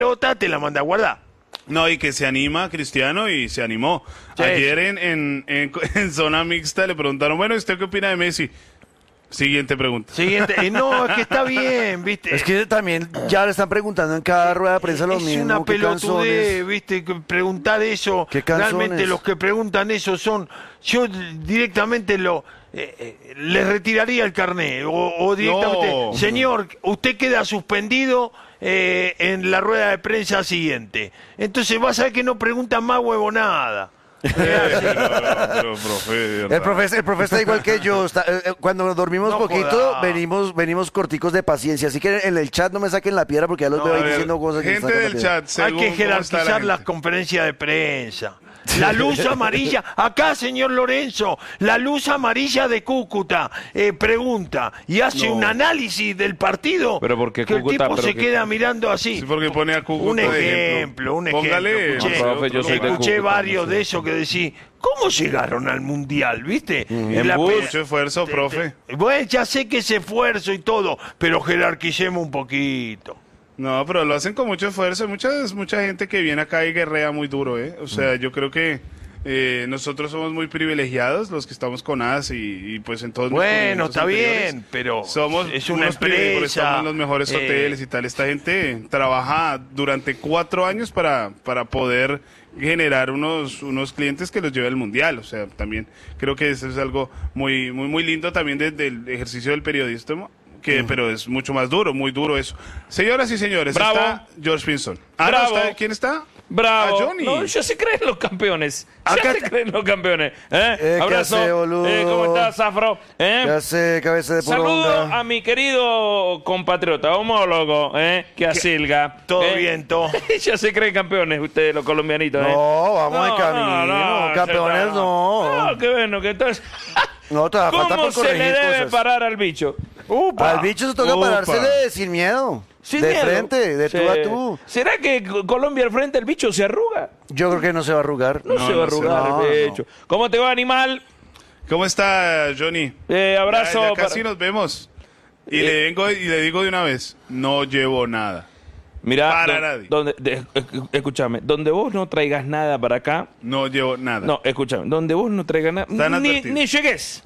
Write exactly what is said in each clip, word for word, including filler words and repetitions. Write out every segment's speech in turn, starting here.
pelota, te la manda a guardar. No, y que se anima Cristiano y se animó. Sí. Ayer en, en, en, en zona mixta le preguntaron, bueno, ¿usted qué opina de Messi? Siguiente pregunta. Siguiente, eh, no, es que está bien, ¿viste? Es que también ya le están preguntando en cada rueda de prensa lo es mismo. una ¿qué pelotudez, canzones? ¿viste? Que preguntar eso. ¿Qué canzones? Realmente los que preguntan eso son. Yo directamente lo. Eh, eh, le retiraría el carné. O, o directamente. No. Señor, usted queda suspendido eh, en la rueda de prensa siguiente. Entonces vas a ver que no preguntan más huevonada. Eh, pero, pero, profe, de El verdad. profe, el profe está igual que yo. Está, eh, eh, cuando dormimos No poquito, joda. venimos venimos corticos de paciencia. Así que en el chat no me saquen la piedra porque ya los No, veo ahí A ver, diciendo cosas que me gente sacan la del piedra. chat, Hay según que cómo está la jerarquizar gente. las conferencias de prensa. La luz amarilla, acá señor Lorenzo, la luz amarilla de Cúcuta eh, pregunta y hace No. un análisis del partido. Pero porque que Cúcuta, el tipo pero se que- queda mirando así. Sí, porque pone a Cúcuta Un de ejemplo, un Póngale, ejemplo. no, profe, yo soy de escuché Cúcuta, varios no sé. de esos que decís, ¿cómo llegaron al Mundial, viste? En la bus. pe- Mucho esfuerzo, profe. Bueno, ya sé que es esfuerzo y todo, pero jerarquicemos un poquito. No, pero lo hacen con mucho esfuerzo. Hay mucha, mucha gente que viene acá y guerrea muy duro, ¿eh? O sea, yo creo que eh, nosotros somos muy privilegiados, los que estamos con A S y, y pues en todos mis Bueno, movimientos está anteriores. bien, pero Somos es una unos privilegiados, empresa. estamos en los mejores eh, hoteles y tal. Esta gente trabaja durante cuatro años para, para poder generar unos, unos clientes que los lleve al mundial. O sea, también creo que eso es algo muy, muy, muy lindo también desde el ejercicio del periodismo. Que, pero es mucho más duro, muy duro eso. Señoras y señores, Bravo. está George Pinson. Ah, no, Bravo. está- ¿quién está? Bravo. Ah, Johnny. No, ya se creen los campeones. Ya Acá se te- creen los campeones. ¿Eh? Eh, ¿qué Abrazo. hace, boludo? Eh, ¿Cómo estás, Zafro? ¿Eh? Ya sé, cabeza de Saludo poronga. a mi querido compatriota, homólogo, ¿eh? que asilga. Todo ¿eh? bien, todo. Ya se creen campeones ustedes, los colombianitos. ¿eh? No, vamos de camino. Campeones ya no. No, qué bueno, que entonces... No, te va a faltar ¿Cómo por se le corregir debe cosas. parar al bicho? Al bicho se toca Upa. parársele sin miedo. Sin de miedo. frente, de Sí. tú a tú. ¿Será que Colombia al frente el bicho se arruga? Yo creo que no se va a arrugar. No, No, se va a no se- arrugar no, el no. bicho. ¿Cómo te va, animal? ¿Cómo está, Johnny? Eh, abrazo. Ya, ya para- casi nos vemos. Y Eh. le vengo y le digo de una vez, no llevo nada. Mira, Para don- nadie. donde, de- esc- escúchame, donde vos no traigas nada para acá, No llevo nada. no, escúchame, donde vos no traigas nada, Están ni, advertidos. ni llegues,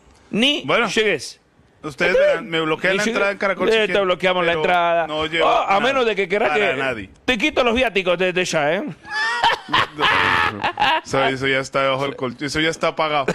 ni Bueno. llegues. Ustedes verán, me bloquean Ni la llegues. entrada en Caracol. Eh, si te quieren, bloqueamos la pero entrada. No llevo Oh, a nada. menos de que querrás Para que nadie. te quito los viáticos desde ya, ¿eh? Eso, eso ya está bajo el colchón. Eso ya está pagado.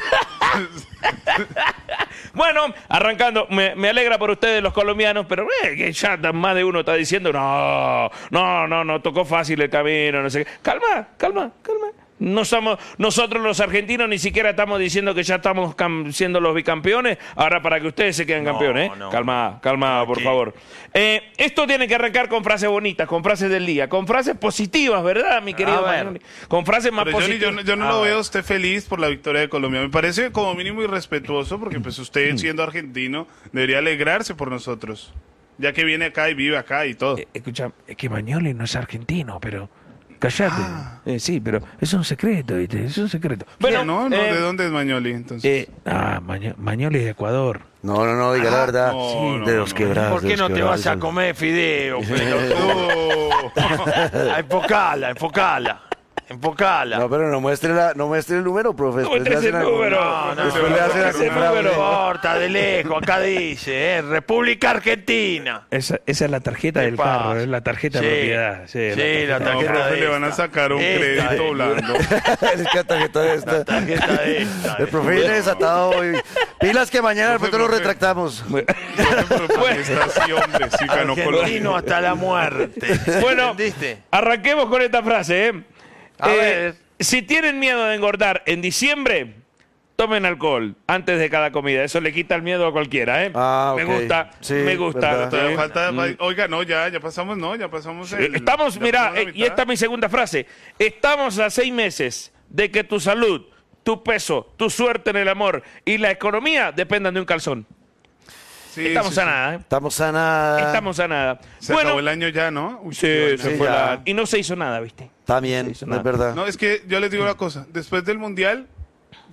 Bueno, arrancando, me, me alegra por ustedes los colombianos, pero eh, que ya tan- más de uno está diciendo, no, no, no, no, tocó fácil el camino, no sé qué. Calma, calma, calma. No somos, nosotros los argentinos ni siquiera estamos diciendo que ya estamos cam- siendo los bicampeones, ahora para que ustedes se queden No, campeones. ¿eh? no. Calma, calma, por Aquí. favor. Eh, esto tiene que arrancar con frases bonitas, con frases del día, con frases positivas, ¿verdad, mi querido ver. Magnoli? Con frases más Pero Johnny, yo, positivas. no- yo no A lo ver. veo a usted feliz por la victoria de Colombia. Me parece como mínimo irrespetuoso porque pues usted Mm. siendo argentino debería alegrarse por nosotros. Ya que viene acá y vive acá y todo. Eh, escucha, es que Magnoli no es argentino, pero... Callate. Eh, sí, pero es un secreto, ¿viste? Es un secreto. Bueno, no, no, eh, ¿de dónde es Mañoli entonces? eh, ah, Maño- Magnoli es de Ecuador. No, no, no, diga la verdad. no, Sí, no, de los no. quebrados. ¿Por de qué los no te quebrados, vas a eso. comer fideo, pelotudo? Oh. Enfocala, enfocala. Enfocala. No, pero no muestre, la, no muestre el número, profe. No Después le muestres el hacen algo. número. No, no, Después le hacen no, algún no, fraude. No importa, de lejos, acá dice, ¿eh? República Argentina. Esa, esa es la tarjeta ¿Qué del pasa? carro, es la tarjeta Sí. de propiedad. Sí, Sí, la No, tarjeta profe, de le van a esta. sacar un Esta crédito es. blando. Es que la tarjeta de esta. La tarjeta de esta. El profe viene desatado hoy. Pilas que mañana Profe, después lo profe. retractamos. Pero ¿por qué está así, hombre? Sí ganó Argentino Colombia. hasta la muerte. Bueno, ¿Entendiste? arranquemos con esta frase. ¿eh? A Eh, ver. Si tienen miedo de engordar en diciembre, tomen alcohol antes de cada comida. Eso le quita el miedo a cualquiera. ¿eh? Ah, Me ok. gusta, Sí, me gusta. verdad. Todavía ¿eh? falta, oiga, no, ya, ya pasamos, no, ya pasamos el, Estamos, ya mira, pasamos la eh, y mitad. esta es mi segunda frase. Estamos a seis meses de que tu salud, tu peso, tu suerte en el amor y la economía dependan de un calzón. Sí, Estamos sí, a sí. nada, ¿eh? Estamos a nada. Estamos a nada. Se bueno, acabó el año ya, ¿no? Uy, sí, qué se vaina. Sí, fue ya. la- y no se hizo nada, ¿viste? Está bien, hizo es nada. verdad. No, es que yo les digo una cosa. Después del Mundial, ya,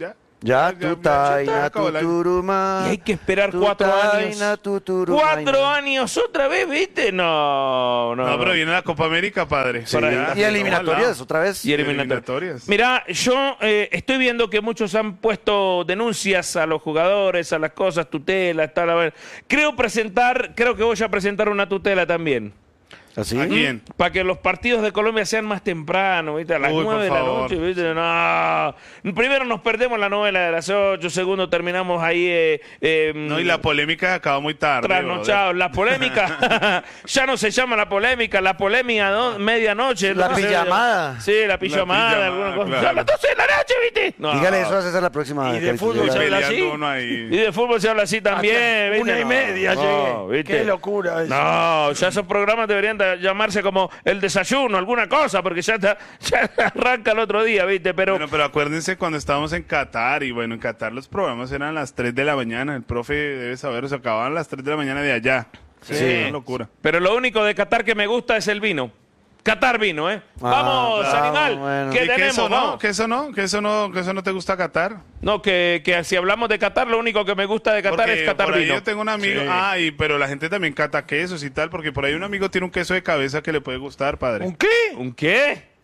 Ya, Ya, tu ya, taina, ya, acabó tu el año. turuma. Y hay que esperar tu cuatro taina, años. tu turuma. Cuatro años otra vez, ¿viste? No, no. No, pero viene la Copa América, padre. Sí, Ya, y eliminatorias, otra vez. Y eliminatorias. Mira, yo eh, estoy viendo que muchos han puesto denuncias a los jugadores, a las cosas, tutelas, tal. A ver. Creo presentar, creo que voy a presentar una tutela también. ¿Así? ¿A quién? Para que los partidos de Colombia sean más temprano, ¿viste? A las Uy, por nueve de la favor. noche, ¿viste? No. Primero nos perdemos la novela de las ocho, segundo terminamos ahí. Eh, eh, No, y la polémica acaba muy tarde. Trasnochados. La polémica, ya no se llama la polémica, la polémica, ¿no? Medianoche. La no sé. pijamada. Sí, la pijamada, pijamada, alguna cosa. claro. Ya a las doce de la noche, ¿viste? No. Dígale eso a César la próxima. Y de Carlitos, fútbol ya se la- habla Peleando así. uno ahí. Y de fútbol se habla así también, Hasta ¿viste? una y No, media no, llegué. ¿viste? Qué locura eso. No, ya esos programas deberían de llamarse como el desayuno, alguna cosa, porque ya, está, ya arranca el otro día, ¿viste? Pero Bueno, pero acuérdense cuando estábamos en Qatar, y bueno, en Qatar los programas eran a las tres de la mañana, el profe debe saber, se acababan a las tres de la mañana de allá. Sí. Una locura. Pero lo único de Qatar que me gusta es el vino. Qatar vino, ¿eh? Vamos, claro, animal. bueno. ¿Qué ¿Y que tenemos, eso no? no? ¿Que eso no? ¿Que eso no? ¿Que eso no te gusta Qatar? No, que, que si hablamos de Qatar, lo único que me gusta de Qatar Porque es Qatar por ahí vino. yo tengo un amigo, Sí. ah, y, pero la gente también cata quesos y tal, porque por ahí un amigo tiene un queso de cabeza que le puede gustar, padre. ¿Un qué? ¿Un qué?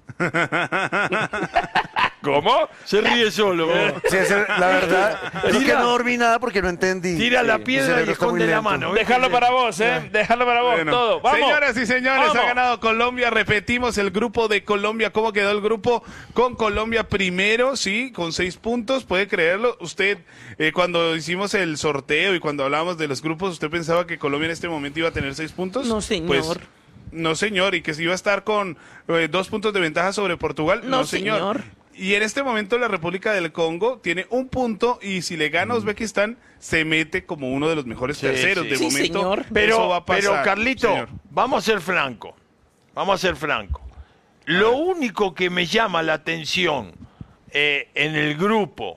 ¿Cómo? Se ríe solo. vos. Sí, ese- la verdad, es que Tira. no dormí nada porque no entendí. Tira la Mi piedra cerebro y está muy esconde la lento. mano. Déjalo para vos, ¿eh? Déjalo para vos, Bueno, todo. ¡Vamos! Señoras y señores, Vamos. ha ganado Colombia. Repetimos el grupo de Colombia. ¿Cómo quedó el grupo? Con Colombia primero, sí, con seis puntos. ¿Puede creerlo? Usted, eh, cuando hicimos el sorteo y cuando hablábamos de los grupos, ¿usted pensaba que Colombia en este momento iba a tener seis puntos? No, señor. Pues, no, señor. Y que se iba a estar con eh, dos puntos de ventaja sobre Portugal. No, señor. Y en este momento la República del Congo tiene un punto y si le gana a Uzbekistán se mete como uno de los mejores Sí, terceros. sí. De Sí, momento señor. eso Pero, va a pasar. pero Carlito, señor. vamos a ser francos. Vamos a ser francos. Lo único que me llama la atención eh, en el grupo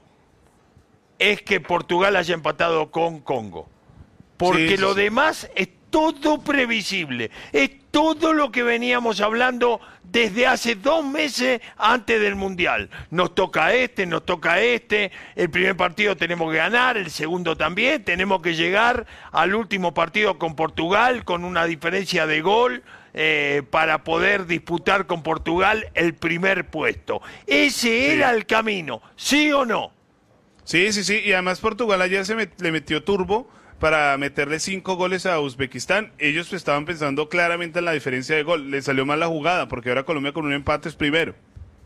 es que Portugal haya empatado con Congo. Porque Sí, sí, lo sí. demás es todo previsible. Es todo lo que veníamos hablando desde hace dos meses antes del Mundial. Nos toca este, nos toca este. El primer partido tenemos que ganar, el segundo también. Tenemos que llegar al último partido con Portugal con una diferencia de gol eh, para poder disputar con Portugal el primer puesto. Ese era el camino, ¿sí o no? Sí, sí, sí. Y además Portugal ayer se met- le metió turbo para meterle cinco goles a Uzbekistán. Ellos estaban pensando claramente en la diferencia de gol. Le salió mal la jugada porque ahora Colombia con un empate es primero.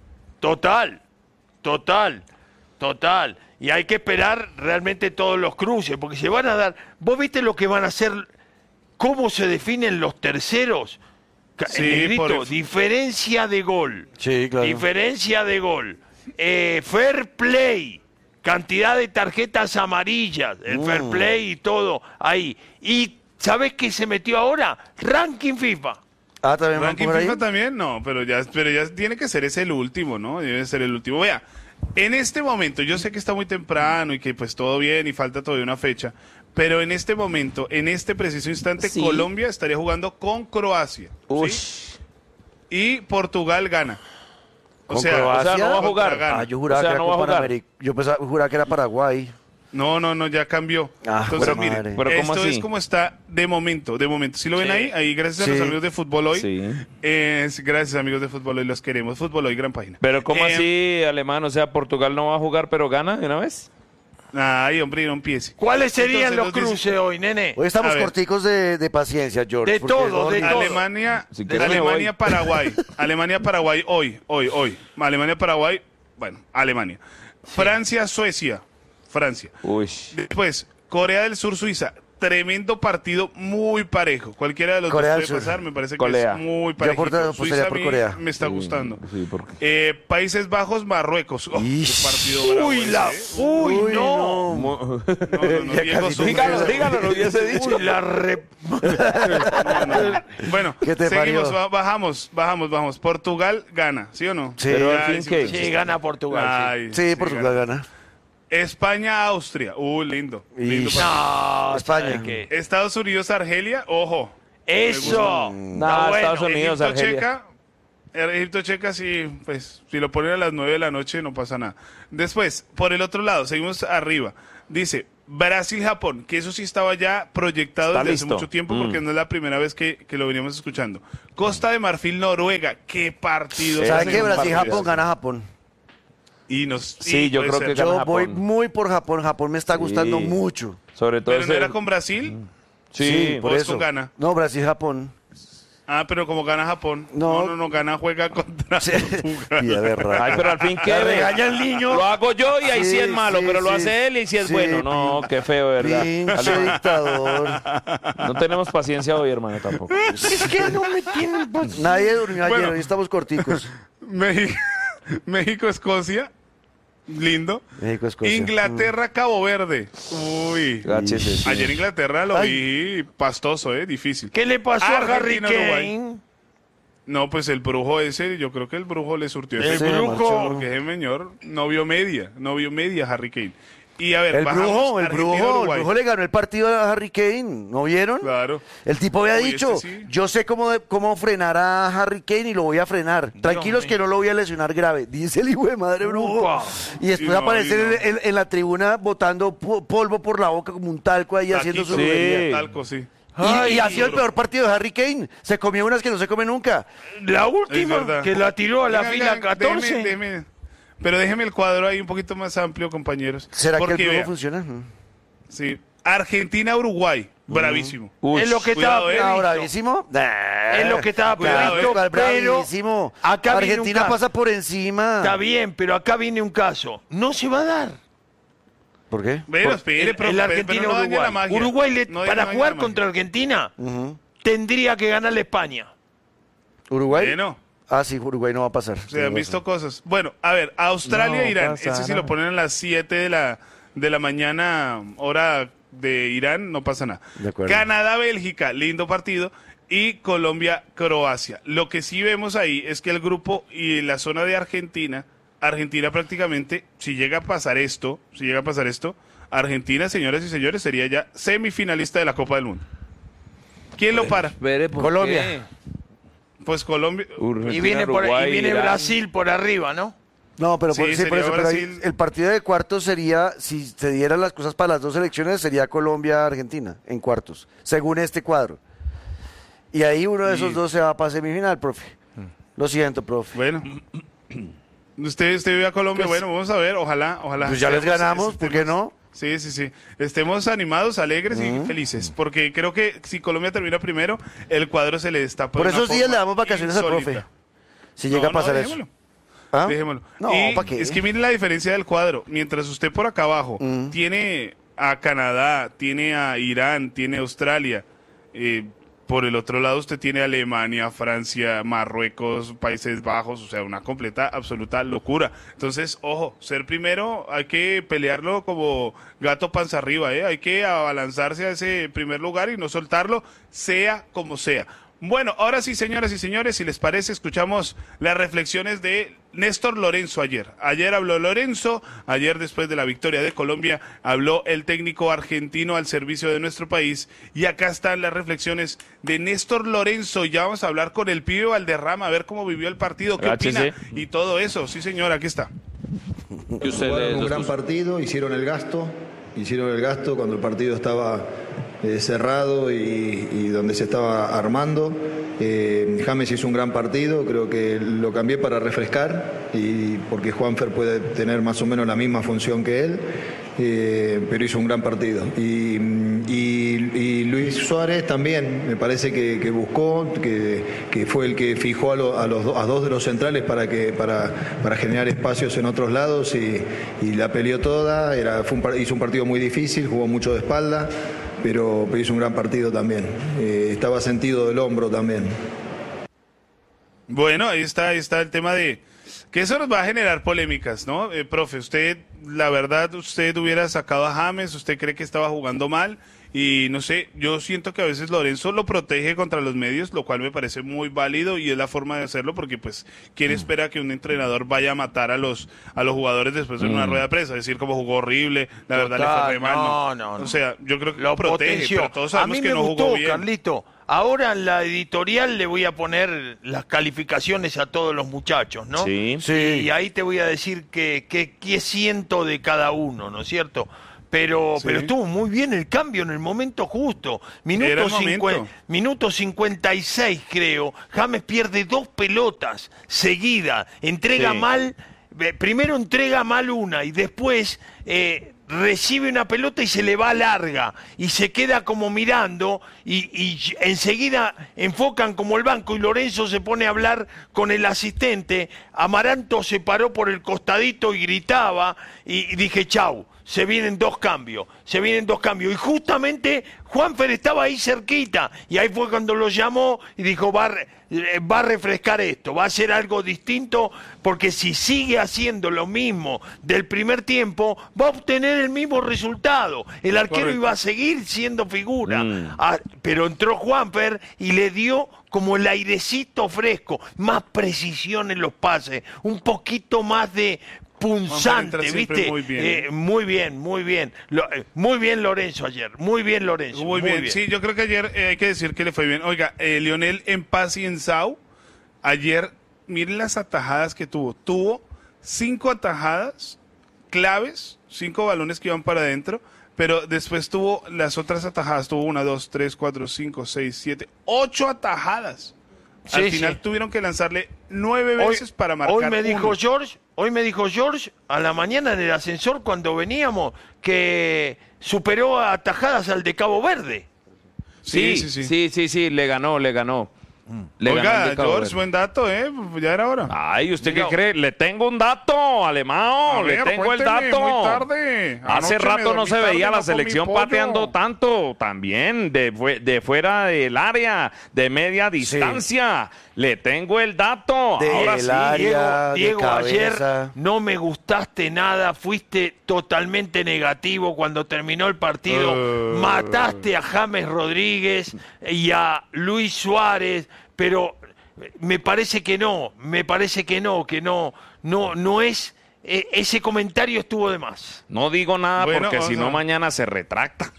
Total, total, total. Y hay que esperar realmente todos los cruces, porque se van a dar... ¿Vos viste lo que van a hacer? ¿Cómo se definen los terceros? Ca- Sí, en negrito, por- diferencia de gol. Sí, claro. Diferencia de gol. Eh, fair play. Cantidad de tarjetas amarillas. El fair Mm. play y todo ahí. Y ¿sabés qué se metió ahora? Ranking FIFA. Ah, también van ¿Ranking por ahí. FIFA también? No, pero ya, pero ya tiene que ser ese el último, ¿no? Debe ser el último. Vea, en este momento, yo sé que está muy temprano y que pues todo bien y falta todavía una fecha, pero en este momento, en este preciso instante, Sí. Colombia estaría jugando con Croacia. Uy. ¿sí? Y Portugal gana. O ¿Con sea, Croacia? O sea, no va a contra jugar. gana. Ah, yo juraba O sea, que era no va a con jugar. Panamérica. Yo pensaba, juraba que era Paraguay. No, no, no, ya cambió. Ah, Entonces, jue mire, madre. Pero ¿cómo esto así? es como está de momento, de momento. ¿Sí lo ven Sí. ahí? Ahí, gracias a Sí. los amigos de Fútbol Hoy. Sí. Eh, sí, gracias, amigos de Fútbol Hoy, los queremos. Fútbol Hoy, gran página. Pero ¿cómo Eh, así, alemán? O sea, Portugal no va a jugar, pero gana de una vez. Ay, hombre, no empiece. ¿Cuáles serían Entonces, los nos dice- cruces hoy, nene? Hoy estamos A ver. corticos de, de paciencia, George. De porque todo, no de dormí. todo. Alemania, Si quieres me Alemania, voy. Paraguay. Alemania, Paraguay, hoy, hoy, hoy. Alemania, Paraguay, bueno, Alemania. Francia, Suecia, Francia. Uy. Después, Corea del Sur, Suiza. Tremendo partido, muy parejo. Cualquiera de los Corea dos del puede Sur. pasar, me parece que Corea. es muy Yo parejo. aporta- apostaría por Corea. me está gustando. Sí, porque... Eh, Países Bajos, Marruecos. Oh, qué Ish. partido bravo Uy, ese, la... ¿eh? Uy, Uy, no. no. Mu- No, no, no, Ya Diego casi Sousa. dígalo, dígalo, lo hubiese dicho. Uy, la re... No, no. Bueno, ¿Qué te seguimos, parió? ba- bajamos, bajamos, bajamos. Portugal gana, ¿sí o no? Sí. Pero Ay, al fin sí, que... Sí, gana Portugal. sí. Ay, Sí, Portugal gana. España, Austria. Uh, lindo. Y- lindo partido. No, España. ¿sabe qué? Estados Unidos, Argelia, ojo. Eso. No, Está bueno. Estados Unidos, Egipto, Argelia. Checa, Egipto-Checa, sí, pues si lo ponen a las nueve de la noche no pasa nada. Después, por el otro lado, seguimos arriba. Dice Brasil-Japón, que eso sí estaba ya proyectado Está desde listo. hace mucho tiempo porque Mm. no es la primera vez que, que lo veníamos escuchando. Costa de Marfil-Noruega, qué partido. Sí, ¿Sabe ese qué? es un Brasil-Japón partidazo. gana Japón. Y nos, Sí, y yo puede creo ser. que gana Yo Japón. voy muy por Japón. Japón me está gustando Sí. mucho. Sobre todo Pero no ese- era con Brasil. Sí, por ¿o es eso. con Ghana? No, Brasil-Japón. Ah, pero como gana Japón. No. No, no, no, gana, juega contra Sí. Portugal. Y de verdad. Ay, pero al fin qué La ve. regaña el niño. Lo hago yo y ahí sí, Sí, es malo, sí, pero lo sí. hace él y sí es Sí, bueno. No, qué feo, ¿verdad? Pinche Ale- dictador. No tenemos paciencia hoy, hermano, tampoco. Es que no me tienen paciencia. Nadie durmió ayer, Bueno. hoy estamos corticos. México, México, Escocia. Lindo. México, Escocia. Inglaterra, Cabo Verde. Uy. Gáchese, sí. Ayer Inglaterra lo Ay. vi pastoso, eh, difícil. ¿Qué le pasó a Harry Argentina, Uruguay. Kane? No, pues el brujo ese, yo creo que el brujo le surtió El efecto, brujo. porque ese señor no vio media, no vio media Harry Kane. Y a ver, El bajamos brujo, el Argentina, brujo, el Uruguay. brujo le ganó el partido a Harry Kane, ¿no vieron? Claro. El tipo había Uy, dicho, este sí. yo sé cómo, de- cómo frenar a Harry Kane y lo voy a frenar. Tranquilos mío. que no lo voy a lesionar grave, dice el hijo de madre brujo. Upa. Y después Y no, aparece y no. en, en- en la tribuna botando po- polvo por la boca como un talco ahí haciendo su Taquito, brujería. Sí. talco, sí. Y, Ay, y ha sido el duro. peor partido de Harry Kane. Se comió unas que no se come nunca. La Es última, verdad. que la tiró a la Venga, fila venga, catorce. déjeme- déjeme- pero déjeme el cuadro ahí un poquito más amplio, compañeros. ¿Será Porque, que el vea, brujo funciona? Mm. sí. Argentina-Uruguay, bravísimo. Uy, Es lo que Cuidado, estaba eh. Ah, previsto. bravísimo. Es lo que estaba Cuidado, previsto, Claro, pero bravísimo. acá viene un Argentina caso. pasa por encima. Está bien, pero acá viene un caso. No se va a dar. ¿Por qué? Pero Por- espere, el, pero- el pero Argentina no dañe la Uruguay. magia. Uruguay le- No dañe- para no dañe jugar la magia. contra Argentina Ujú. tendría que ganarle España. ¿Uruguay? Bueno. Ah, sí, Uruguay no va a pasar. Se han visto cosas. Bueno, a ver, Australia e No Irán. pasa Ese sí nada. lo ponen a las siete de la, de la mañana, hora de Irán, no pasa nada. De acuerdo. Canadá-Bélgica, lindo partido. Y Colombia-Croacia. Lo que sí vemos ahí es que el grupo y la zona de Argentina, Argentina prácticamente, si llega a pasar esto, si llega a pasar esto, Argentina, señoras y señores, sería ya semifinalista de la Copa del Mundo. ¿Quién lo para? Espere, ¿por Colombia. qué? Pues Colombia. Argentina, Y viene, por, y Uruguay, viene Irán. Brasil por arriba, ¿no? No, pero Sí, por, sí, por sería eso, pero ahí Brasil. el partido de cuartos sería, si se dieran las cosas para las dos selecciones, sería Colombia-Argentina en cuartos, según este cuadro. Y ahí uno de esos Y- dos se va para semifinal, profe. Lo siento, profe. Bueno. Usted, usted vive a Colombia, Pues- bueno, vamos a ver, ojalá, ojalá. Pues ya les estemos- ganamos, ¿por qué no? Sí, sí, sí. Estemos animados, alegres y felices, porque creo que si Colombia termina primero, el cuadro se le destapa. Por de una esos días forma le damos vacaciones al profe. insólita. Si llega No, a pasar no, eso. dejémoslo. ¿Ah? Dejémoslo. No, Y ¿para qué? es que miren la diferencia del cuadro. Mientras usted por acá abajo Mm. tiene a Canadá, tiene a Irán, tiene a Australia, eh, por el otro lado usted tiene a Alemania, Francia, Marruecos, Países Bajos, o sea, una completa, absoluta locura. Entonces, ojo, ser primero hay que pelearlo como gato panza arriba, ¿eh? Hay que abalanzarse a ese primer lugar y no soltarlo, sea como sea. Bueno, ahora sí, señoras y señores, si les parece, escuchamos las reflexiones de Néstor Lorenzo ayer. Ayer habló Lorenzo, ayer después de la victoria de Colombia, habló el técnico argentino al servicio de nuestro país. Y acá están las reflexiones de Néstor Lorenzo. Ya vamos a hablar con el pibe Valderrama, a ver cómo vivió el partido, qué opina Agáchese. y todo eso. Sí, señor, aquí está. ¿Qué usted Jugaron lee un los gran cos- partido, hicieron el gasto, hicieron el gasto cuando el partido estaba eh, cerrado y, y donde se estaba armando. Eh, James hizo un gran partido, creo que lo cambié para refrescar, y porque Juanfer puede tener más o menos la misma función que él, eh, pero hizo un gran partido. Y, y- y Luis Suárez también, me parece que, que buscó, que, que fue el que fijó a, lo- a los, do- a dos de los centrales para, que, para, para generar espacios en otros lados y, y la peleó toda. Era, fue un par- hizo un partido muy difícil, jugó mucho de espalda, pero, pero hizo un gran partido también. Eh, estaba sentido del hombro también. Bueno, ahí está, ahí está el tema de que eso nos va a generar polémicas, ¿no? Eh, profe, usted, la verdad, usted hubiera sacado a James, usted cree que estaba jugando mal y no sé, yo siento que a veces Lorenzo lo protege contra los medios, lo cual me parece muy válido y es la forma de hacerlo porque pues quién espera que un entrenador vaya a matar a los a los jugadores después de una rueda de prensa, decir como jugó horrible, la verdad le Total, fue re mal, no, no, no. O sea, yo creo que Lo lo protege, potenció. pero todos A sabemos mí que me no gustó, jugó bien. Carlito. ahora en la editorial le voy a poner las calificaciones a todos los muchachos, ¿no? Sí. Sí. Y ahí te voy a decir que, que, qué siento de cada uno, ¿no es cierto? Pero, Sí. pero estuvo muy bien el cambio en el momento justo. Minuto, Era el momento. cincuen- minuto cincuenta y seis, creo. James pierde dos pelotas seguidas. Entrega Sí. mal. eh, Primero entrega mal una y después eh, recibe una pelota y se le va larga. Y se queda como mirando y, y enseguida enfocan como el banco y Lorenzo se pone a hablar con el asistente. Amaranto se paró por el costadito y gritaba y, y dije, chau. Se vienen dos cambios, se vienen dos cambios. Y justamente Juanfer estaba ahí cerquita. Y ahí fue cuando lo llamó y dijo, va a, re- eh, va a refrescar esto, va a hacer algo distinto, porque si sigue haciendo lo mismo del primer tiempo, va a obtener el mismo resultado. El arquero Correcto. iba a seguir siendo figura. Mm. Ah, pero entró Juanfer y le dio como el airecito fresco, más precisión en los pases, un poquito más de punzante, entra siempre ¿viste? muy bien. Eh, muy bien, muy bien. Lo- eh, muy bien Lorenzo ayer, muy bien Lorenzo. Muy bien. Sí, yo creo que ayer eh, hay que decir que le fue bien. Oiga, eh, Lionel en Paz y en Sau, ayer, miren las atajadas que tuvo. Tuvo cinco atajadas claves, cinco balones que iban para adentro, pero después tuvo las otras atajadas. Tuvo una, dos, tres, cuatro, cinco, seis, siete, ocho atajadas. Sí, Al final sí. tuvieron que lanzarle nueve Hoy, veces para marcar hoy me dijo uno. George, hoy me dijo George a la mañana en el ascensor cuando veníamos que superó a atajadas al de Cabo Verde. Sí, sí, sí, sí, sí, le ganó, le ganó. Le ganó el Oiga, de Cabo George, Verde. buen dato, ¿eh? Ya era hora. Ay, ¿usted Diga- qué cree? Le tengo un dato, Alemão, A le ver, tengo el cuénteme, dato. muy tarde. Hace Anoche me rato no dormí se tarde, veía no la comí selección pollo. pateando tanto, también de, fue- de fuera del área, de media distancia. Le tengo el dato. De Ahora el sí. área. Diego, de Diego, ayer cabeza. no me gustaste nada, fuiste totalmente negativo cuando terminó el partido. Eh. Mataste a James Rodríguez y a Luis Suárez, pero me parece que no, me parece que no, que no, no, no es. eh, Ese comentario estuvo de más. No digo nada Bueno, porque o si sea- no mañana se retracta.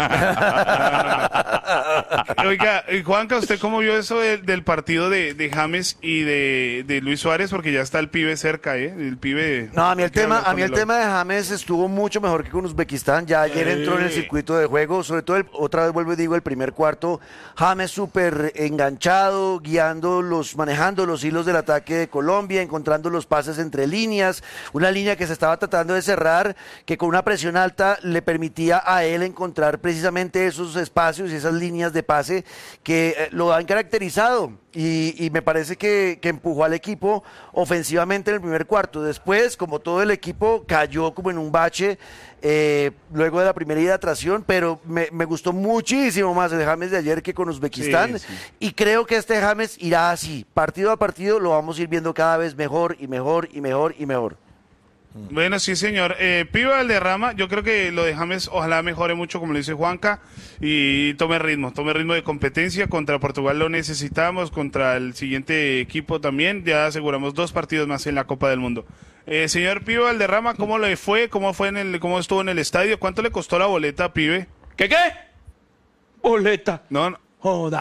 Oiga, eh, Juanca, ¿usted cómo vio eso del, del partido de, de James y de, de Luis Suárez? Porque ya está el pibe cerca, ¿eh? El pibe... No, a mí el que tema, habla a mí con el tema de James estuvo mucho mejor que con Uzbekistán. Ya ayer entró en el circuito de juego, sobre todo el- otra vez vuelvo y digo el primer cuarto, James súper enganchado, guiando los, manejando los hilos del ataque de Colombia, encontrando los pases entre líneas, una línea que se estaba tratando de cerrar, que con una presión alta le permitía a él encontrar precisamente esos espacios y esas líneas de pase que eh, lo han caracterizado. Y, y me parece que, que empujó al equipo ofensivamente en el primer cuarto. Después, como todo el equipo, cayó como en un bache eh, luego de la primera hidratación, pero me, me gustó muchísimo más el James de ayer que con Uzbekistán. Sí, sí. Y creo que este James irá así. Partido a partido lo vamos a ir viendo cada vez mejor y mejor y mejor y mejor. Bueno, sí, señor. Eh, Pibe Valderrama, yo creo que lo de James ojalá mejore mucho, como le dice Juanca, y tome ritmo, tome ritmo de competencia. Contra Portugal lo necesitamos, contra el siguiente equipo también. Ya aseguramos dos partidos más en la Copa del Mundo. Eh, señor Pibe Valderrama, ¿cómo le fue? ¿Cómo fue en el, cómo estuvo en el estadio? ¿Cuánto le costó la boleta, Pibe? ¿Qué qué? Boleta. No, no. Joda.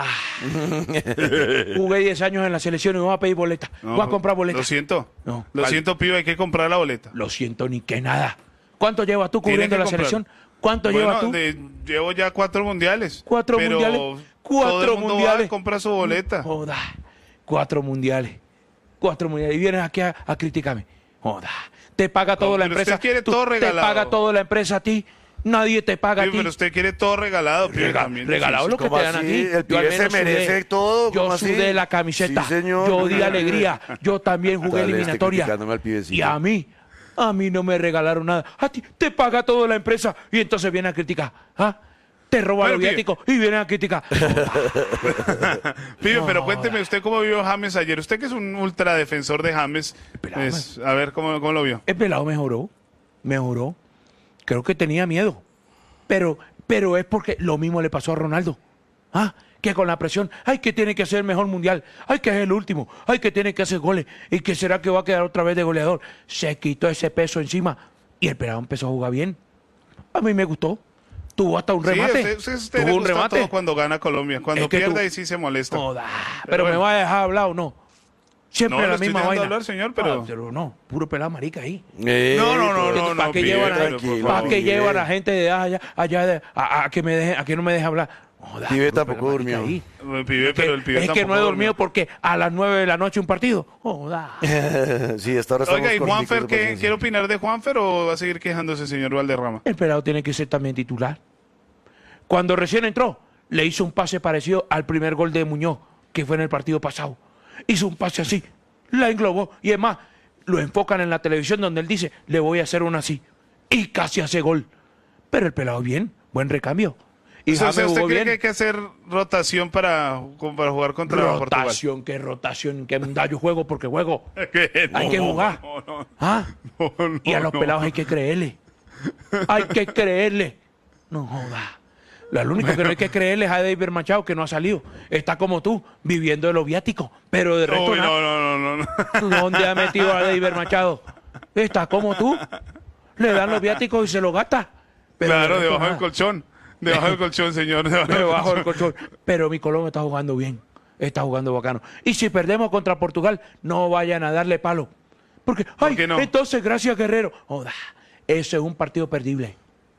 Jugué diez años en la selección y me voy a pedir boleta. no, voy a comprar boleta. Lo siento. No, lo ¿cuál? siento, Pibe, hay que comprar la boleta. Lo siento ni que nada. ¿Cuánto llevas tú Tiene cubriendo que la comprar. selección? ¿Cuánto Bueno, llevas tú? de- llevo ya cuatro mundiales. Cuatro pero mundiales. Cuatro todo el mundo mundiales. va y compra su boleta. Joda. Cuatro mundiales. Cuatro mundiales. Y vienes aquí a, a criticarme. Joda. Te paga todo No, la pero empresa. usted quiere Tú- todo Te regalado. paga todo la empresa a ti. Nadie te paga Sí, a ti. pero usted quiere todo regalado, Pibe, Rega- también. regalado Sí, sí. lo que ¿Cómo te dan así? aquí. El Yo al pibe se menos merece sudé. todo, Yo ¿cómo así? sudé la camiseta. Sí, señor. Yo di alegría. Yo también jugué Dale, esté eliminatoria. criticándome al pibecito. Y a mí, a mí no me regalaron nada. A ti te paga toda la empresa y entonces vienen a criticar. ¿Ah? Te roban Bueno, los pibe. viáticos y vienen a criticar. Pibe, pero cuénteme usted cómo vio James ayer. Usted que es un ultra defensor de James. Pelado, pues, a ver, ¿cómo, ¿cómo lo vio? El pelado mejoró. Mejoró. Creo que tenía miedo. Pero, pero es porque lo mismo le pasó a Ronaldo. ¿Ah? Que con la presión, ay, que tiene que ser el mejor mundial, ay, que es el último, ay, que tiene que hacer goles, y que será que va a quedar otra vez de goleador. Se quitó ese peso encima y el pelado empezó a jugar bien. A mí me gustó. Tuvo hasta un Sí, remate. usted, usted, usted le Tuvo un gusta remate. todo cuando gana Colombia. Cuando Es que pierde tú- ahí sí se molesta. Joda, Pero pero, me bueno. va a dejar hablar o no. Siempre No, la lo estoy misma dejando vaina. hablar, señor, pero- Ah, pero no, puro pelado marica ahí. Eh, No, no, no, no, ¿Para no, qué pibe, llevan a, pero, por tranquilo, ¿para favor. qué pibe. llevan a gente de allá, allá de, a, a que me deje, a que no me deje hablar? Joda, Pibe puro tampoco pelado marica durmió. ahí. El pibe, pero el pibe es que tampoco no he dormido durmió. porque a las nueve de la noche un partido. Joda. sí, hasta ahora estamos Oiga, ¿y corticos Juanfer de qué? paciencia. ¿Quiere opinar de Juanfer o va a seguir quejándose, señor Valderrama? El pelado tiene que ser también titular. Cuando recién entró, le hizo un pase parecido al primer gol de Muñoz, que fue en el partido pasado. Hizo un pase así, la englobó. Y es más, lo enfocan en la televisión donde él dice, le voy a hacer una así. Y casi hace gol. Pero el pelado bien, buen recambio. Y O sea, James ¿usted jugó cree bien. que hay que hacer rotación para, para jugar contra Portugal? Rotación, qué rotación, qué da yo juego porque juego. Que Hay que no, jugar. no, no, ¿Ah? no, no, Y a los no. pelados hay que creerle. Hay que creerle. No joda. Lo único que no hay que creerle es a David Machado, que no ha salido. Está como tú, viviendo de los viáticos. Pero de resto Uy, nada. no, no, no, no, no. ¿Dónde ha metido a David Machado? Está como tú. Le dan los viáticos y se lo gasta. Pero de Claro, resto debajo del nada. colchón. Debajo del colchón, señor. Debajo del Debajo del colchón. colchón. Pero mi Colombia está jugando bien. Está jugando bacano. Y si perdemos contra Portugal, no vayan a darle palo. Porque, ay, qué no? entonces, gracias, Guerrero. Joda, eso es un partido perdible.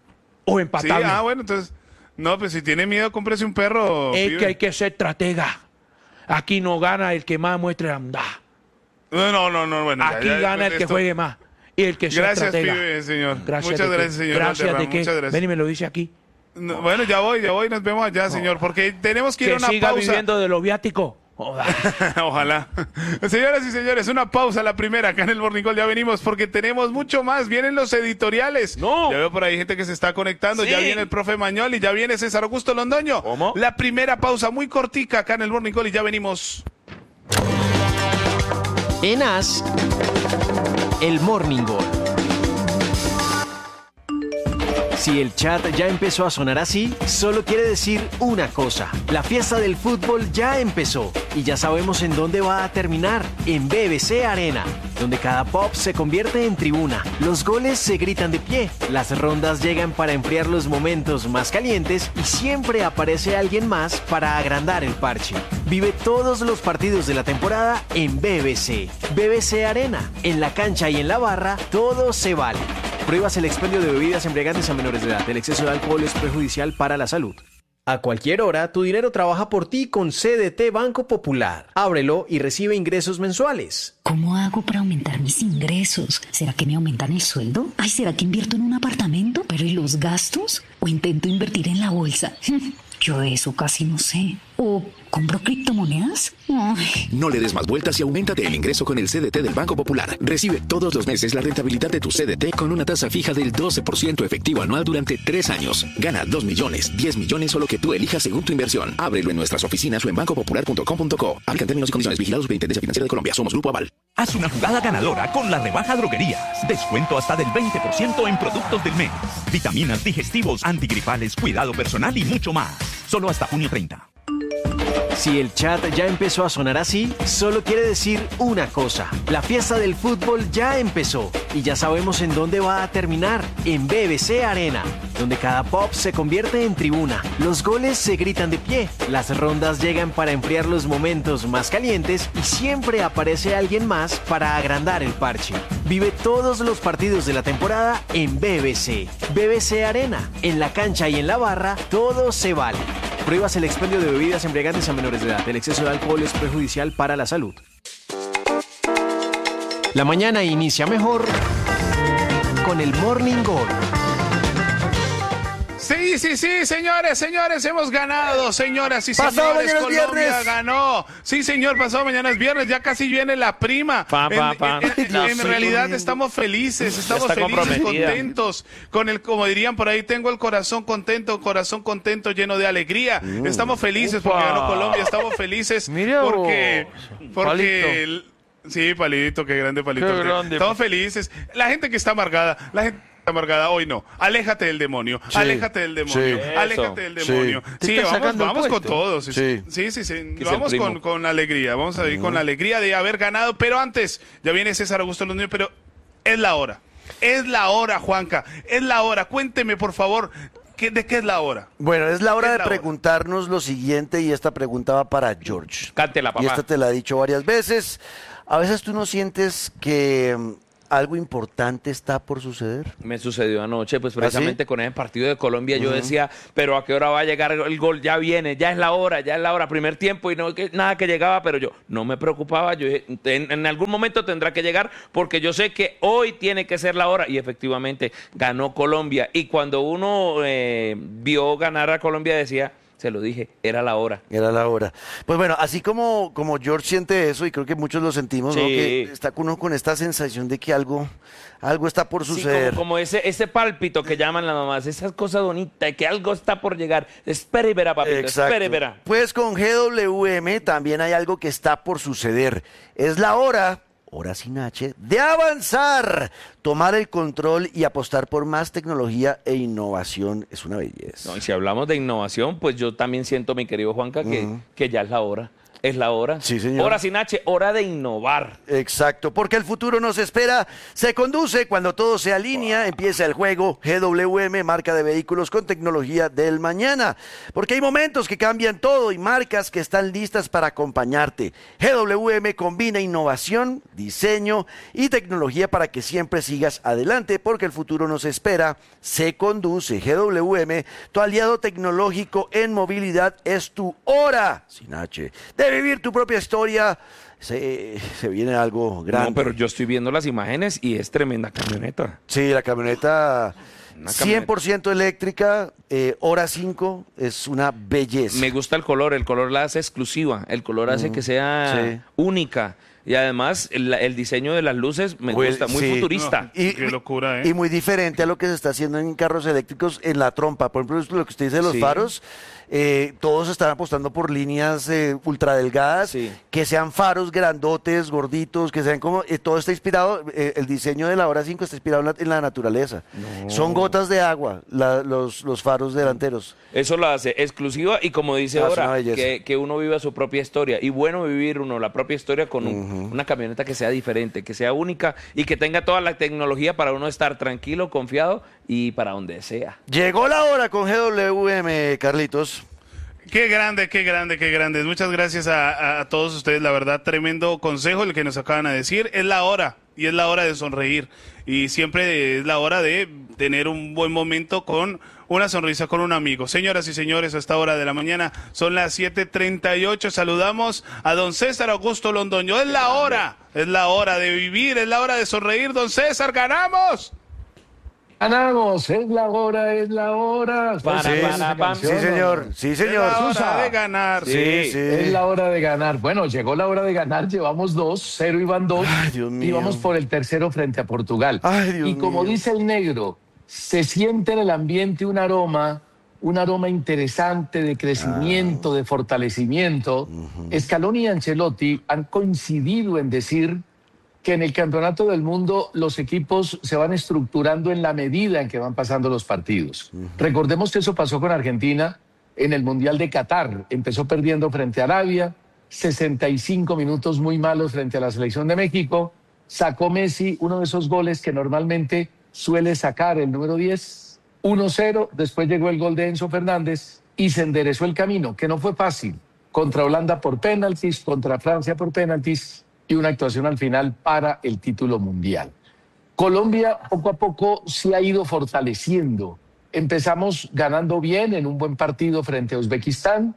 O Sí, empatable. ah, bueno, entonces. No, pues si tiene miedo, cómprese un perro. es pibe. que hay que ser estratega. Aquí no gana el que más muestre la bondad. No, no, no, no, bueno. ya, Aquí ya, gana después el de que esto- juegue más. Y el que sea Gracias, estratega. pibe, señor. Gracias Muchas de qué. gracias, señor. Gracias Valderrama, de qué. muchas gracias. Ven y me lo dice aquí. No, bueno, ya voy, ya voy, nos vemos allá, señor, porque tenemos que ir a Que una siga pausa. viviendo de los viáticos. Joda. Ojalá. Señoras y señores, una pausa, la primera, acá en el Morning Call. Ya venimos porque tenemos mucho más. Vienen los editoriales. No. Ya veo por ahí gente que se está conectando. Sí. Ya viene el profe Mañol y ya viene César Augusto Londoño. ¿Cómo? La primera pausa muy cortica acá en el Morning Call y ya venimos. En As, el Morning Call. Si el chat ya empezó a sonar así, solo quiere decir una cosa. La fiesta del fútbol ya empezó y ya sabemos en dónde va a terminar, en B B C Arena, donde cada pop se convierte en tribuna. Los goles se gritan de pie, las rondas llegan para enfriar los momentos más calientes y siempre aparece alguien más para agrandar el parche. Vive todos los partidos de la temporada en B B C. B B C Arena, en la cancha y en la barra, todo se vale. Prohíbas el expendio de bebidas embriagantes a menores de edad. El exceso de alcohol es perjudicial para la salud. A cualquier hora, tu dinero trabaja por ti con C D T Banco Popular. Ábrelo y recibe ingresos mensuales. ¿Cómo hago para aumentar mis ingresos? ¿Será que me aumentan el sueldo? Ay, ¿será que invierto en un apartamento? ¿Pero y los gastos? ¿O intento invertir en la bolsa? Yo de eso casi no sé. ¿O compro criptomonedas? Ay. No le des más vueltas y auméntate el ingreso con el C D T del Banco Popular. Recibe todos los meses la rentabilidad de tu C D T con una tasa fija del doce por ciento efectivo anual durante tres años. Gana dos millones, diez millones o lo que tú elijas según tu inversión. Ábrelo en nuestras oficinas o en banco popular punto com punto co. Aplican términos y condiciones. Vigilados por Intendencia Financiera de Colombia. Somos Grupo Aval. Haz una jugada ganadora con la rebaja Droguerías. Descuento hasta del veinte por ciento en productos del mes. Vitaminas, digestivos, antigripales, cuidado personal y mucho más. Solo hasta junio treinta. Si el chat ya empezó a sonar así, solo quiere decir una cosa. La fiesta del fútbol ya empezó y ya sabemos en dónde va a terminar, en B B C Arena, donde cada pop se convierte en tribuna. Los goles se gritan de pie, las rondas llegan para enfriar los momentos más calientes y siempre aparece alguien más para agrandar el parche. Vive todos los partidos de la temporada en B B C. B B C Arena, en la cancha y en la barra, todo se vale. Prohíbas el expendio de bebidas embriagantes a menores de edad. El exceso de alcohol es perjudicial para la salud. La mañana inicia mejor con el Morning Call. Sí, sí, sí, señores, señores, hemos ganado, señoras y Pasado señores, mañana es Colombia viernes. ganó. Sí, señor, pasado mañana es viernes, ya casi viene la prima. Pa, pa, en pa. en- en- Ya en soy realidad corriendo. estamos felices, estamos está felices, comprometida. contentos, con el, como dirían por ahí, tengo el corazón contento, corazón contento, lleno de alegría. Estamos felices porque Upa. ganó Colombia, estamos felices Mira porque, vos. porque el- sí, palito, qué grande palito. Qué grande. Estamos felices. La gente que está amargada, la gente amargada hoy no. Aléjate del demonio. Sí. Aléjate del demonio. Sí. Aléjate del Sí. demonio. Te Sí, estás vamos, sacando el vamos con puesto. todos. Sí, Sí. sí, sí. sí. Que es el Vamos primo. con, con alegría. Vamos a ir con la alegría de haber ganado. Pero antes, ya viene César Augusto Londoño, pero es la hora. Es la hora, Juanca. Es la hora. Cuénteme, por favor. ¿qué, ¿de qué es la hora? Bueno, es la hora ¿Qué es de la hora? preguntarnos lo siguiente y esta pregunta va para George. Cántela, papá. Y esta te la he dicho varias veces. A veces tú no sientes que mm, algo importante está por suceder. Me sucedió anoche, pues precisamente ¿Ah, sí? con ese partido de Colombia, yo decía, pero ¿a qué hora va a llegar el gol? Ya viene, ya es la hora, ya es la hora, primer tiempo y no que, nada que llegaba, pero yo no me preocupaba, yo en, en algún momento tendrá que llegar porque yo sé que hoy tiene que ser la hora y efectivamente ganó Colombia y cuando uno eh, vio ganar a Colombia decía, se lo dije, era la hora. Era la hora. Pues bueno, así como, como George siente eso, y creo que muchos lo sentimos, ¿no? Sí. Que está uno con esta sensación de que algo, algo está por Sí, suceder. como, como ese, ese pálpito que llaman las mamás, esas cosas bonitas, que algo está por llegar. Espera y verá, papito, Exacto. espera y verá. Pues con G W M también hay algo que está por suceder. Es la hora, hora sin H, de avanzar, tomar el control y apostar por más tecnología e innovación. Es una belleza. No, y si hablamos de innovación, pues yo también siento, mi querido Juanca, que, Ujú. que ya es la hora. Es la hora. Sí, señor. Hora sin H, hora de innovar. Exacto, porque el futuro nos espera, se conduce cuando todo se alinea, empieza el juego G W M, marca de vehículos con tecnología del mañana, porque hay momentos que cambian todo y marcas que están listas para acompañarte. G W M combina innovación, diseño y tecnología para que siempre sigas adelante, porque el futuro nos espera, se conduce. G W M, tu aliado tecnológico en movilidad, es tu hora, sin H, de vivir tu propia historia. Se, se viene algo grande. No, pero yo estoy viendo las imágenes y es tremenda camioneta. Sí, la camioneta Una cien por ciento eléctrica, eh, hora cinco, es una belleza. Me gusta el color, el color la hace exclusiva, el color hace que sea sí. única. Y además el, el diseño de las luces me Pues, gusta, muy sí. futurista. No. Qué locura, ¿eh? Y muy diferente a lo que se está haciendo en carros eléctricos en la trompa. Por ejemplo, lo que usted dice de los Sí. faros, eh, todos están apostando por líneas eh, ultra delgadas, Sí. que sean faros grandotes, gorditos, que sean como... eh, todo está inspirado, eh, el diseño de la hora cinco está inspirado en la, en la naturaleza. Son gotas de agua, la- los, los faros delanteros. Eso lo hace exclusiva y como dice Ah, es una ahora, belleza. que, que uno viva su propia historia. Y bueno vivir uno la propia historia con un- una camioneta que sea diferente, que sea única y que tenga toda la tecnología para uno estar tranquilo, confiado y para donde sea. Llegó la hora con G W M, Carlitos. Qué grande, qué grande, qué grande. Muchas gracias a, a- a todos ustedes. La verdad, tremendo consejo el que nos acaban de decir. Es la hora, y es la hora de sonreír. Y siempre es la hora de tener un buen momento con una sonrisa con un amigo. Señoras y señores, a esta hora de la mañana son las siete treinta y ocho. Saludamos a don César Augusto Londoño. Es la hora, es la hora de vivir, es la hora de sonreír. Don César, ¡ganamos! Ganamos, es la hora, es la hora. Para, ¿Cuál es para, esa pam. canción, Sí, no? señor, sí, Es señor. la hora Susa. de ganar. Sí, sí. Es la hora de ganar. Bueno, llegó la hora de ganar, llevamos dos, cero iban dos. Ay, Dios mío. Y vamos por el tercero frente a Portugal. Ay, Dios y como mío. dice el negro, se siente en el ambiente un aroma, un aroma interesante de crecimiento, Ah. de fortalecimiento. Scaloni y Ancelotti han coincidido en decir que en el Campeonato del Mundo los equipos se van estructurando en la medida en que van pasando los partidos. Recordemos que eso pasó con Argentina en el Mundial de Qatar. Empezó perdiendo frente a Arabia, sesenta y cinco minutos muy malos frente a la selección de México. Sacó Messi uno de esos goles que normalmente suele sacar el número diez, uno cero. Después llegó el gol de Enzo Fernández y se enderezó el camino, que no fue fácil. Contra Holanda por penaltis, contra Francia por penaltis y una actuación al final para el título mundial. Colombia poco a poco se ha ido fortaleciendo. Empezamos ganando bien en un buen partido frente a Uzbekistán,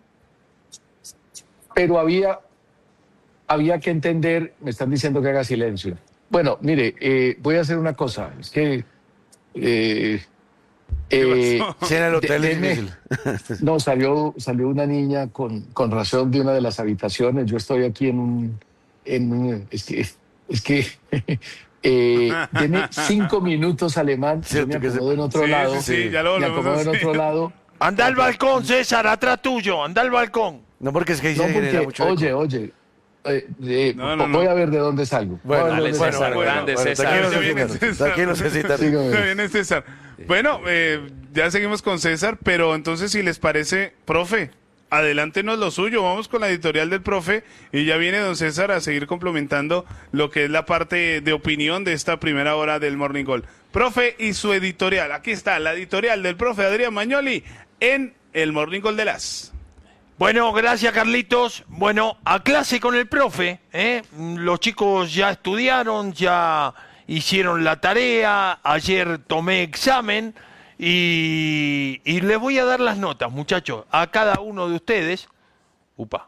pero había, había que entender, me están diciendo que haga silencio. Bueno, mire, eh, voy a hacer una cosa, es que... eh, eh, Sí, en el hotel de- es deme- difícil. no, salió, salió una niña con, con razón de una de las habitaciones. Yo estoy aquí en un... En un es que... Es que eh, deme cinco minutos, Alemán. Yo Cierto me que se- acomodo en otro Sí, lado. sí, sí, ya lo me volvemos acomodo en a otro hacer. lado. Anda al balcón, César, atrás tuyo, anda al balcón. No, porque es que No, se genera porque, mucho eco. oye, oye, eh, eh, No, no, no. voy a ver de dónde salgo. Voy a Bueno, ver de dale, dónde César, salgo. grande, César. tranquilo, Ya viene César. César. Tranquilo, César. Dígame. Ya viene César. Bueno, eh, ya seguimos con César, pero entonces si les parece, profe, adelántenos lo suyo, vamos con la editorial del profe y ya viene don César a seguir complementando lo que es la parte de opinión de esta primera hora del Morning Call. Profe y su editorial, aquí está la editorial del profe Adrián Magnoli en el Morning Call de las... Bueno, gracias Carlitos. Bueno, a clase con el profe, ¿eh? Los chicos ya estudiaron, ya hicieron la tarea, ayer tomé examen y, y les voy a dar las notas, muchachos, a cada uno de ustedes. Upa.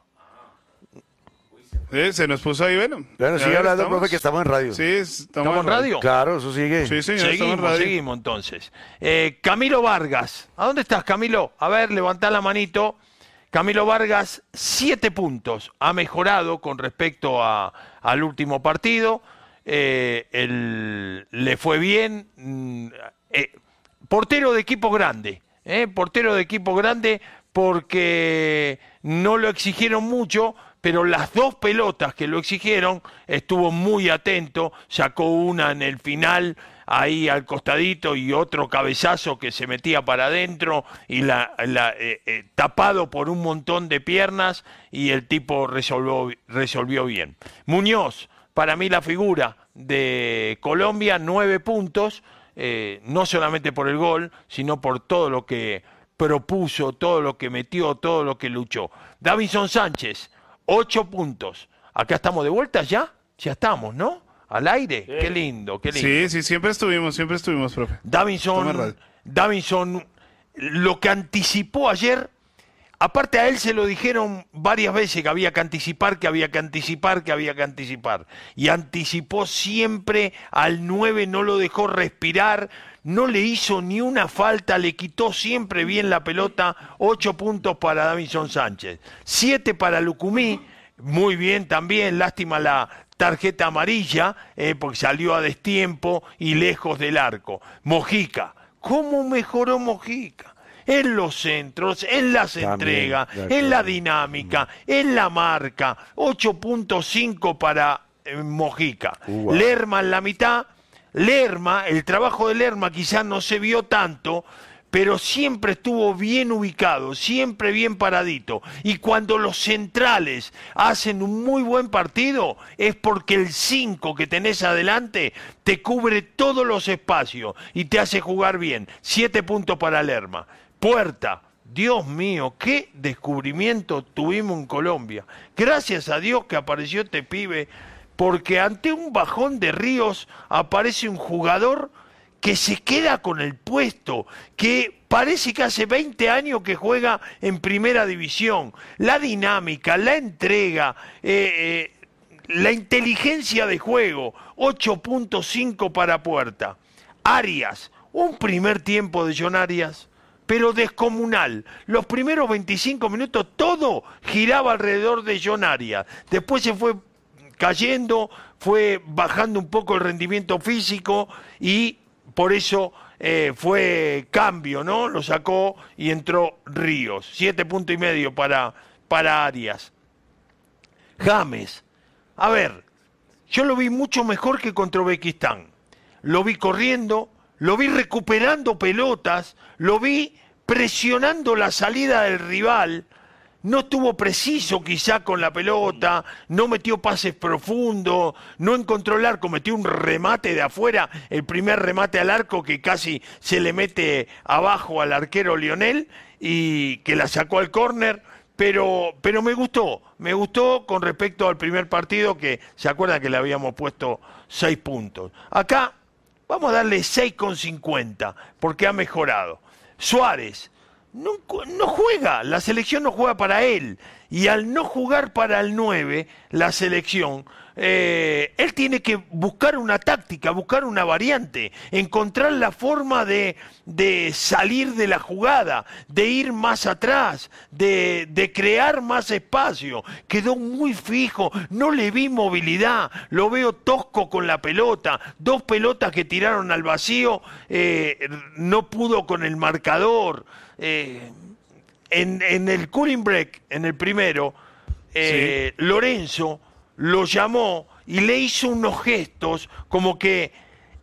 Eh, se nos puso ahí, bueno. Bueno, sigue hablando, profe, que estamos en radio. Sí, estamos, ¿Estamos en radio? Claro, eso sigue. Sí, señor, seguimos, estamos en radio. seguimos entonces. Eh, Camilo Vargas. ¿A dónde estás, Camilo? A ver, levantá la manito. Camilo Vargas, siete puntos. Ha mejorado con respecto a, al último partido. Eh, el, le fue bien. Eh, portero de equipo grande. Eh, portero de equipo grande porque no lo exigieron mucho, pero las dos pelotas que lo exigieron estuvo muy atento. Sacó una en el final, ahí al costadito, y otro cabezazo que se metía para adentro y la, la eh, eh, tapado por un montón de piernas, y el tipo resolvió, resolvió bien. Muñoz, para mí la figura de Colombia, nueve puntos, eh, no solamente por el gol, sino por todo lo que propuso, todo lo que metió, todo lo que luchó. Davinson Sánchez, ocho puntos. Acá estamos de vuelta ya, ya estamos, ¿no? Al aire, sí. Qué lindo, qué lindo. Sí, sí, siempre estuvimos, siempre estuvimos, profe. Davinson, Davinson, lo que anticipó ayer, aparte a él se lo dijeron varias veces que había que anticipar, que había que anticipar, que había que anticipar. Y anticipó siempre al nueve, no lo dejó respirar, no le hizo ni una falta, le quitó siempre bien la pelota. Ocho puntos para Davinson Sánchez. Siete para Lucumí, muy bien también, lástima la tarjeta amarilla, eh, porque salió a destiempo y lejos del arco. Mojica, ¿cómo mejoró Mojica? En los centros, en las entregas, en la dinámica, en la marca. ocho punto cinco para eh, Mojica. Uh, wow. Lerma en la mitad. Lerma, el trabajo de Lerma quizás no se vio tanto, pero siempre estuvo bien ubicado, siempre bien paradito. Y cuando los centrales hacen un muy buen partido, es porque el cinco que tenés adelante te cubre todos los espacios y te hace jugar bien. Siete puntos para Lerma. Puerta, Dios mío, qué descubrimiento tuvimos en Colombia. Gracias a Dios que apareció este pibe, porque ante un bajón de Ríos aparece un jugador que se queda con el puesto, que parece que hace veinte años que juega en primera división. La dinámica, la entrega, eh, eh, la inteligencia de juego, ocho punto cinco para Puerta. Arias, un primer tiempo de John Arias, pero descomunal. Los primeros veinticinco minutos todo giraba alrededor de John Arias. Después se fue cayendo, fue bajando un poco el rendimiento físico y por eso eh, fue cambio, ¿no? Lo sacó y entró Ríos. Siete puntos y medio para, para Arias. James, a ver, yo lo vi mucho mejor que contra Uzbekistán. Lo vi corriendo, lo vi recuperando pelotas, lo vi presionando la salida del rival. No estuvo preciso quizá con la pelota, no metió pases profundos, no encontró el arco, metió un remate de afuera, el primer remate al arco que casi se le mete abajo al arquero Lionel y que la sacó al córner, pero, pero me gustó, me gustó con respecto al primer partido que se acuerdan que le habíamos puesto seis puntos. Acá vamos a darle seis con cincuenta porque ha mejorado. Suárez. No, no juega, la selección no juega para él, y al no jugar para el nueve, la selección, eh, él tiene que buscar una táctica, buscar una variante, encontrar la forma de, de salir de la jugada, de ir más atrás, de, de crear más espacio. Quedó muy fijo, no le vi movilidad, lo veo tosco con la pelota, dos pelotas que tiraron al vacío, eh, no pudo con el marcador. Eh, en, en el cooling break, en el primero, eh, sí. Lorenzo lo llamó y le hizo unos gestos como que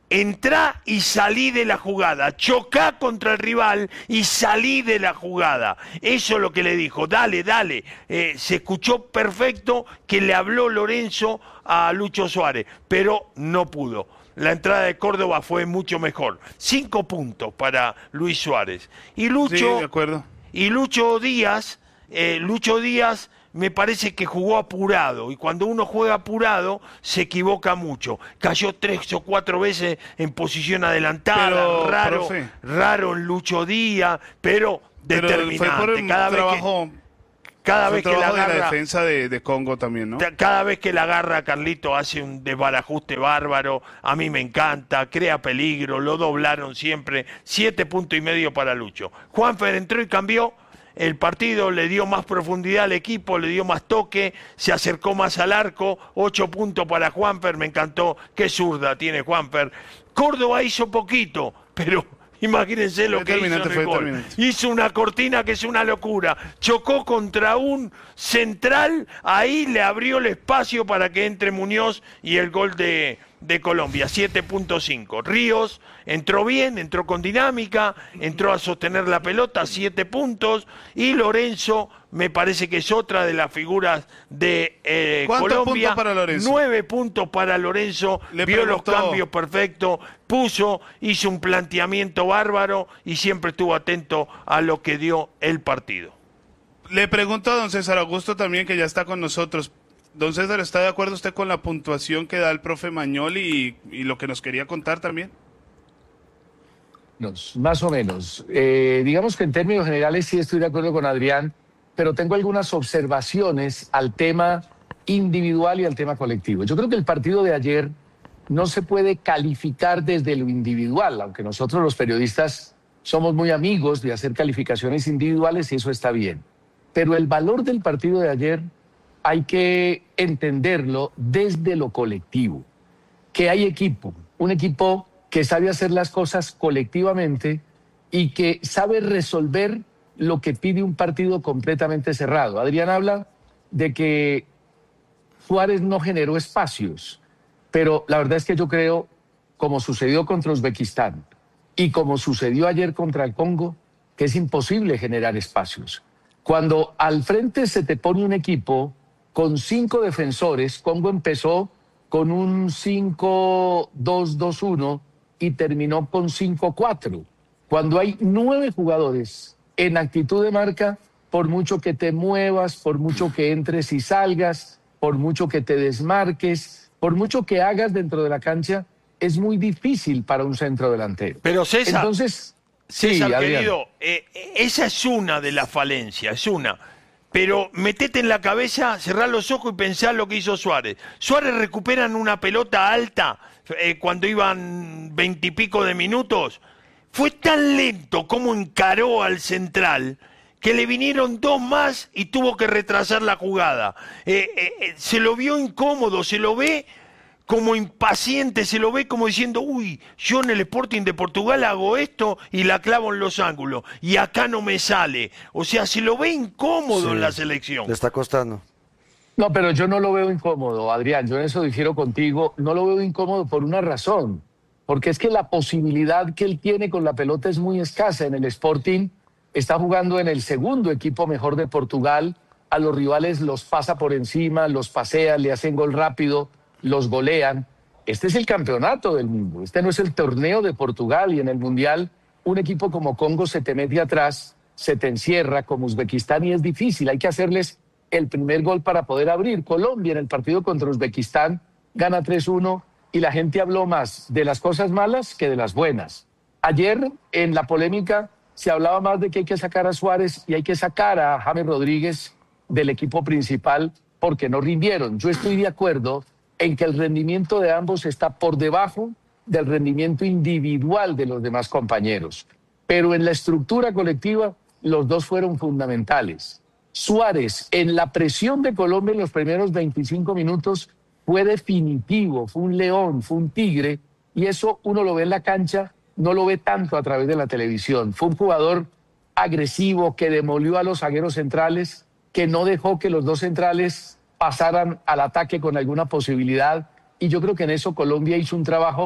entrá y salí de la jugada, chocá contra el rival y salí de la jugada. Eso es lo que le dijo, dale, dale. Eh, se escuchó perfecto que le habló Lorenzo a Lucho Suárez, pero no pudo. La entrada de Córdoba fue mucho mejor. Cinco puntos para Luis Suárez. Y Lucho, sí, de acuerdo. Y Lucho Díaz, eh, Lucho Díaz me parece que jugó apurado. Y cuando uno juega apurado, se equivoca mucho. Cayó tres o cuatro veces en posición adelantada. Pero, raro, profe, raro en Lucho Díaz, pero, pero determinante. fue por el cada trabajo... vez que, Cada vez que la agarra, de agarra, la defensa de, de Congo también, ¿no? Cada vez que la agarra Carlito hace un desbarajuste bárbaro, a mí me encanta, crea peligro, lo doblaron siempre, siete puntos y medio para Lucho. Juanfer entró y cambió el partido, le dio más profundidad al equipo, le dio más toque, se acercó más al arco, ocho puntos para Juanfer, me encantó, qué zurda tiene Juanfer. Córdoba hizo poquito, pero... Imagínense lo que hizo en el gol. Hizo una cortina que es una locura. Chocó contra un central, ahí le abrió el espacio para que entre Muñoz y el gol de, de Colombia, siete punto cinco. Ríos entró bien, entró con dinámica, entró a sostener la pelota, siete puntos. Y Lorenzo me parece que es otra de las figuras de eh, ¿Cuántos Colombia. puntos para Lorenzo? Nueve puntos para Lorenzo, Le vio preguntó... los cambios perfectos, puso, hizo un planteamiento bárbaro y siempre estuvo atento a lo que dio el partido. Le pregunto a don César Augusto también, que ya está con nosotros. Don César, ¿está de acuerdo usted con la puntuación que da el profe Magnoli y, y lo que nos quería contar también? No, más o menos. Eh, digamos que en términos generales sí estoy de acuerdo con Adrián, pero tengo algunas observaciones al tema individual y al tema colectivo. Yo creo que el partido de ayer no se puede calificar desde lo individual, aunque nosotros los periodistas somos muy amigos de hacer calificaciones individuales y eso está bien. Pero el valor del partido de ayer hay que entenderlo desde lo colectivo. Que hay equipo, un equipo que sabe hacer las cosas colectivamente y que sabe resolver lo que pide un partido completamente cerrado. Adrián habla de que Suárez no generó espacios, pero la verdad es que yo creo, como sucedió contra Uzbekistán y como sucedió ayer contra el Congo, que es imposible generar espacios. Cuando al frente se te pone un equipo con cinco defensores, Congo empezó con un cinco dos dos uno y terminó con cinco cuatro. Cuando hay nueve jugadores en actitud de marca, por mucho que te muevas, por mucho que entres y salgas, por mucho que te desmarques, por mucho que hagas dentro de la cancha, es muy difícil para un centro delantero. Pero César, Entonces, César sí, querido, eh, esa es una de las falencias, es una. Pero metete en la cabeza, cerrá los ojos y pensá lo que hizo Suárez. Suárez recupera en una pelota alta eh, cuando iban veintipico de minutos. Fue tan lento como encaró al central que le vinieron dos más y tuvo que retrasar la jugada. Eh, eh, eh, se lo vio incómodo, se lo ve como impaciente, se lo ve como diciendo, uy, yo en el Sporting de Portugal hago esto y la clavo en los ángulos y acá no me sale. O sea, se lo ve incómodo Sí, en la selección. Le está costando. No, pero yo no lo veo incómodo, Adrián. Yo en eso difiero contigo. No lo veo incómodo por una razón. Porque es que la posibilidad que él tiene con la pelota es muy escasa. En el Sporting está jugando en el segundo equipo mejor de Portugal. A los rivales los pasa por encima, los pasea, le hacen gol rápido, los golean. Este es el campeonato del mundo. Este no es el torneo de Portugal. Y en el Mundial, un equipo como Congo se te mete atrás, se te encierra, como Uzbekistán, y es difícil. Hay que hacerles el primer gol para poder abrir. Colombia en el partido contra Uzbekistán gana tres uno y la gente habló más de las cosas malas que de las buenas. Ayer en la polémica se hablaba más de que hay que sacar a Suárez y hay que sacar a James Rodríguez del equipo principal porque no rindieron. Yo estoy de acuerdo en que el rendimiento de ambos está por debajo del rendimiento individual de los demás compañeros. Pero en la estructura colectiva los dos fueron fundamentales. Suárez, en la presión de Colombia en los primeros veinticinco minutos, fue definitivo, fue un león, fue un tigre, y eso uno lo ve en la cancha, no lo ve tanto a través de la televisión. Fue un jugador agresivo que demolió a los zagueros centrales, que no dejó que los dos centrales pasaran al ataque con alguna posibilidad, y yo creo que en eso Colombia hizo un trabajo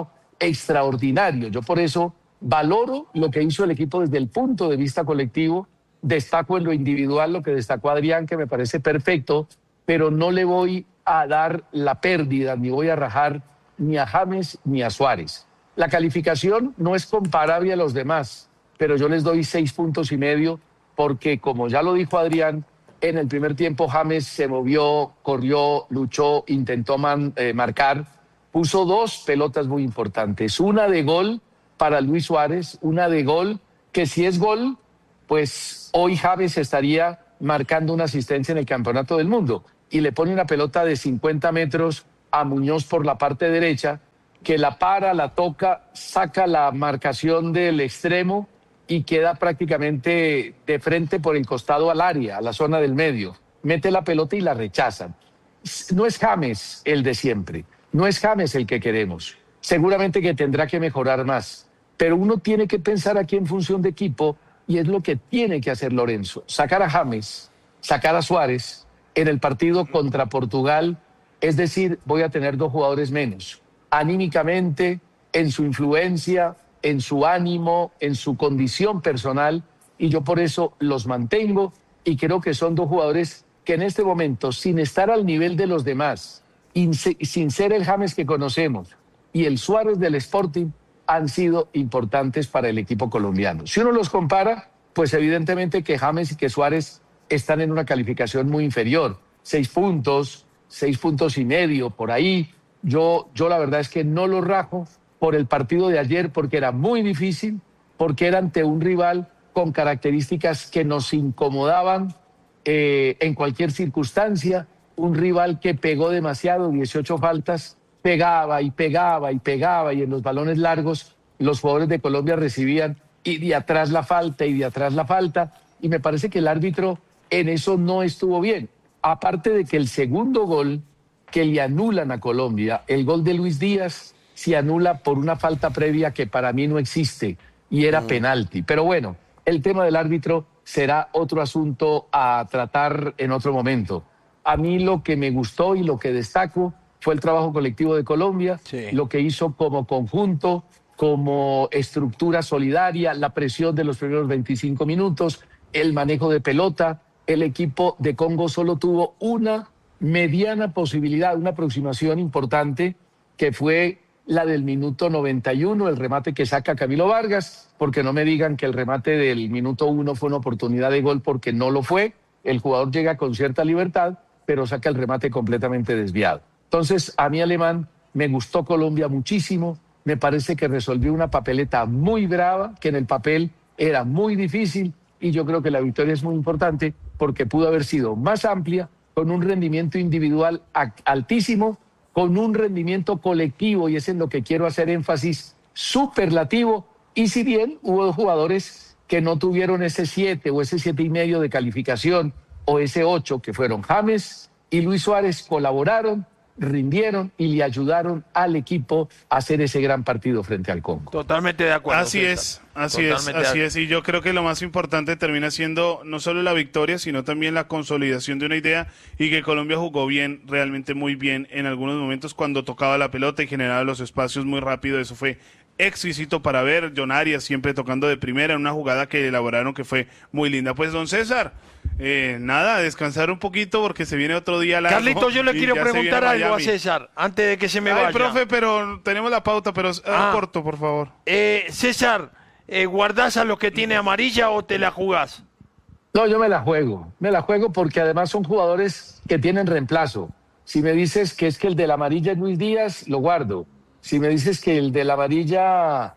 extraordinario. Yo por eso valoro lo que hizo el equipo desde el punto de vista colectivo, destaco en lo individual lo que destacó Adrián, que me parece perfecto, pero no le voy a dar la pérdida, ni voy a rajar ni a James ni a Suárez. La calificación no es comparable a los demás, pero yo les doy seis puntos y medio porque, como ya lo dijo Adrián, en el primer tiempo James se movió, corrió, luchó, intentó man, eh, marcar, puso dos pelotas muy importantes, una de gol para Luis Suárez, una de gol que si es gol, pues hoy James estaría marcando una asistencia en el Campeonato del Mundo y le pone una pelota de cincuenta metros a Muñoz por la parte derecha, que la para, la toca, saca la marcación del extremo y queda prácticamente de frente por el costado al área, a la zona del medio. Mete la pelota y la rechazan. No es James el de siempre, no es James el que queremos. Seguramente que tendrá que mejorar más, pero uno tiene que pensar aquí en función de equipo y es lo que tiene que hacer Lorenzo. Sacar a James, sacar a Suárez en el partido contra Portugal, es decir, voy a tener dos jugadores menos. Anímicamente, en su influencia, en su ánimo, en su condición personal, y yo por eso los mantengo y creo que son dos jugadores que en este momento, sin estar al nivel de los demás, sin ser el James que conocemos y el Suárez del Sporting, han sido importantes para el equipo colombiano. Si uno los compara, pues evidentemente que James y que Suárez están en una calificación muy inferior, seis puntos, seis puntos y medio, por ahí. Yo, yo la verdad es que no lo rajo por el partido de ayer, porque era muy difícil, porque era ante un rival con características que nos incomodaban eh, en cualquier circunstancia, un rival que pegó demasiado, dieciocho faltas, pegaba y pegaba y pegaba, y en los balones largos los jugadores de Colombia recibían y de atrás la falta y de atrás la falta, y me parece que el árbitro en eso no estuvo bien. Aparte de que el segundo gol que le anulan a Colombia, el gol de Luis Díaz, se anula por una falta previa que para mí no existe y era mm. penalti. Pero bueno, el tema del árbitro será otro asunto a tratar en otro momento. A mí lo que me gustó y lo que destaco fue el trabajo colectivo de Colombia, sí. Lo que hizo como conjunto, como estructura solidaria, la presión de los primeros veinticinco minutos, el manejo de pelota. El equipo de Congo solo tuvo una mediana posibilidad, una aproximación importante, que fue la del minuto noventa y uno, el remate que saca Camilo Vargas, porque no me digan que el remate del minuto uno fue una oportunidad de gol, porque no lo fue. El jugador llega con cierta libertad, pero saca el remate completamente desviado. Entonces, a mí, Alemán, me gustó Colombia muchísimo, me parece que resolvió una papeleta muy brava, que en el papel era muy difícil, y yo creo que la victoria es muy importante porque pudo haber sido más amplia, con un rendimiento individual altísimo, con un rendimiento colectivo, y es en lo que quiero hacer énfasis, superlativo, y si bien hubo jugadores que no tuvieron ese siete o ese siete y medio de calificación, o ese ocho, que fueron James y Luis Suárez, colaboraron, rindieron y le ayudaron al equipo a hacer ese gran partido frente al Congo. Totalmente de acuerdo. Así César. es, así Totalmente es, así es. Y yo creo que lo más importante termina siendo no solo la victoria, sino también la consolidación de una idea, y que Colombia jugó bien, realmente muy bien en algunos momentos cuando tocaba la pelota y generaba los espacios muy rápido. Eso fue exquisito para ver. John Arias siempre tocando de primera en una jugada que elaboraron que fue muy linda. Pues, don César, eh, nada, descansar un poquito porque se viene otro día largo. Carlito, yo le quiero preguntar algo a César antes de que se me Ay, vaya. profe, pero tenemos la pauta, pero ah, corto, por favor. Eh, César, eh, ¿guardás a los que tiene amarilla o te la jugás? No, yo me la juego, me la juego porque además son jugadores que tienen reemplazo. Si me dices que es que el de la amarilla es Luis Díaz, lo guardo. Si me dices que el de la amarilla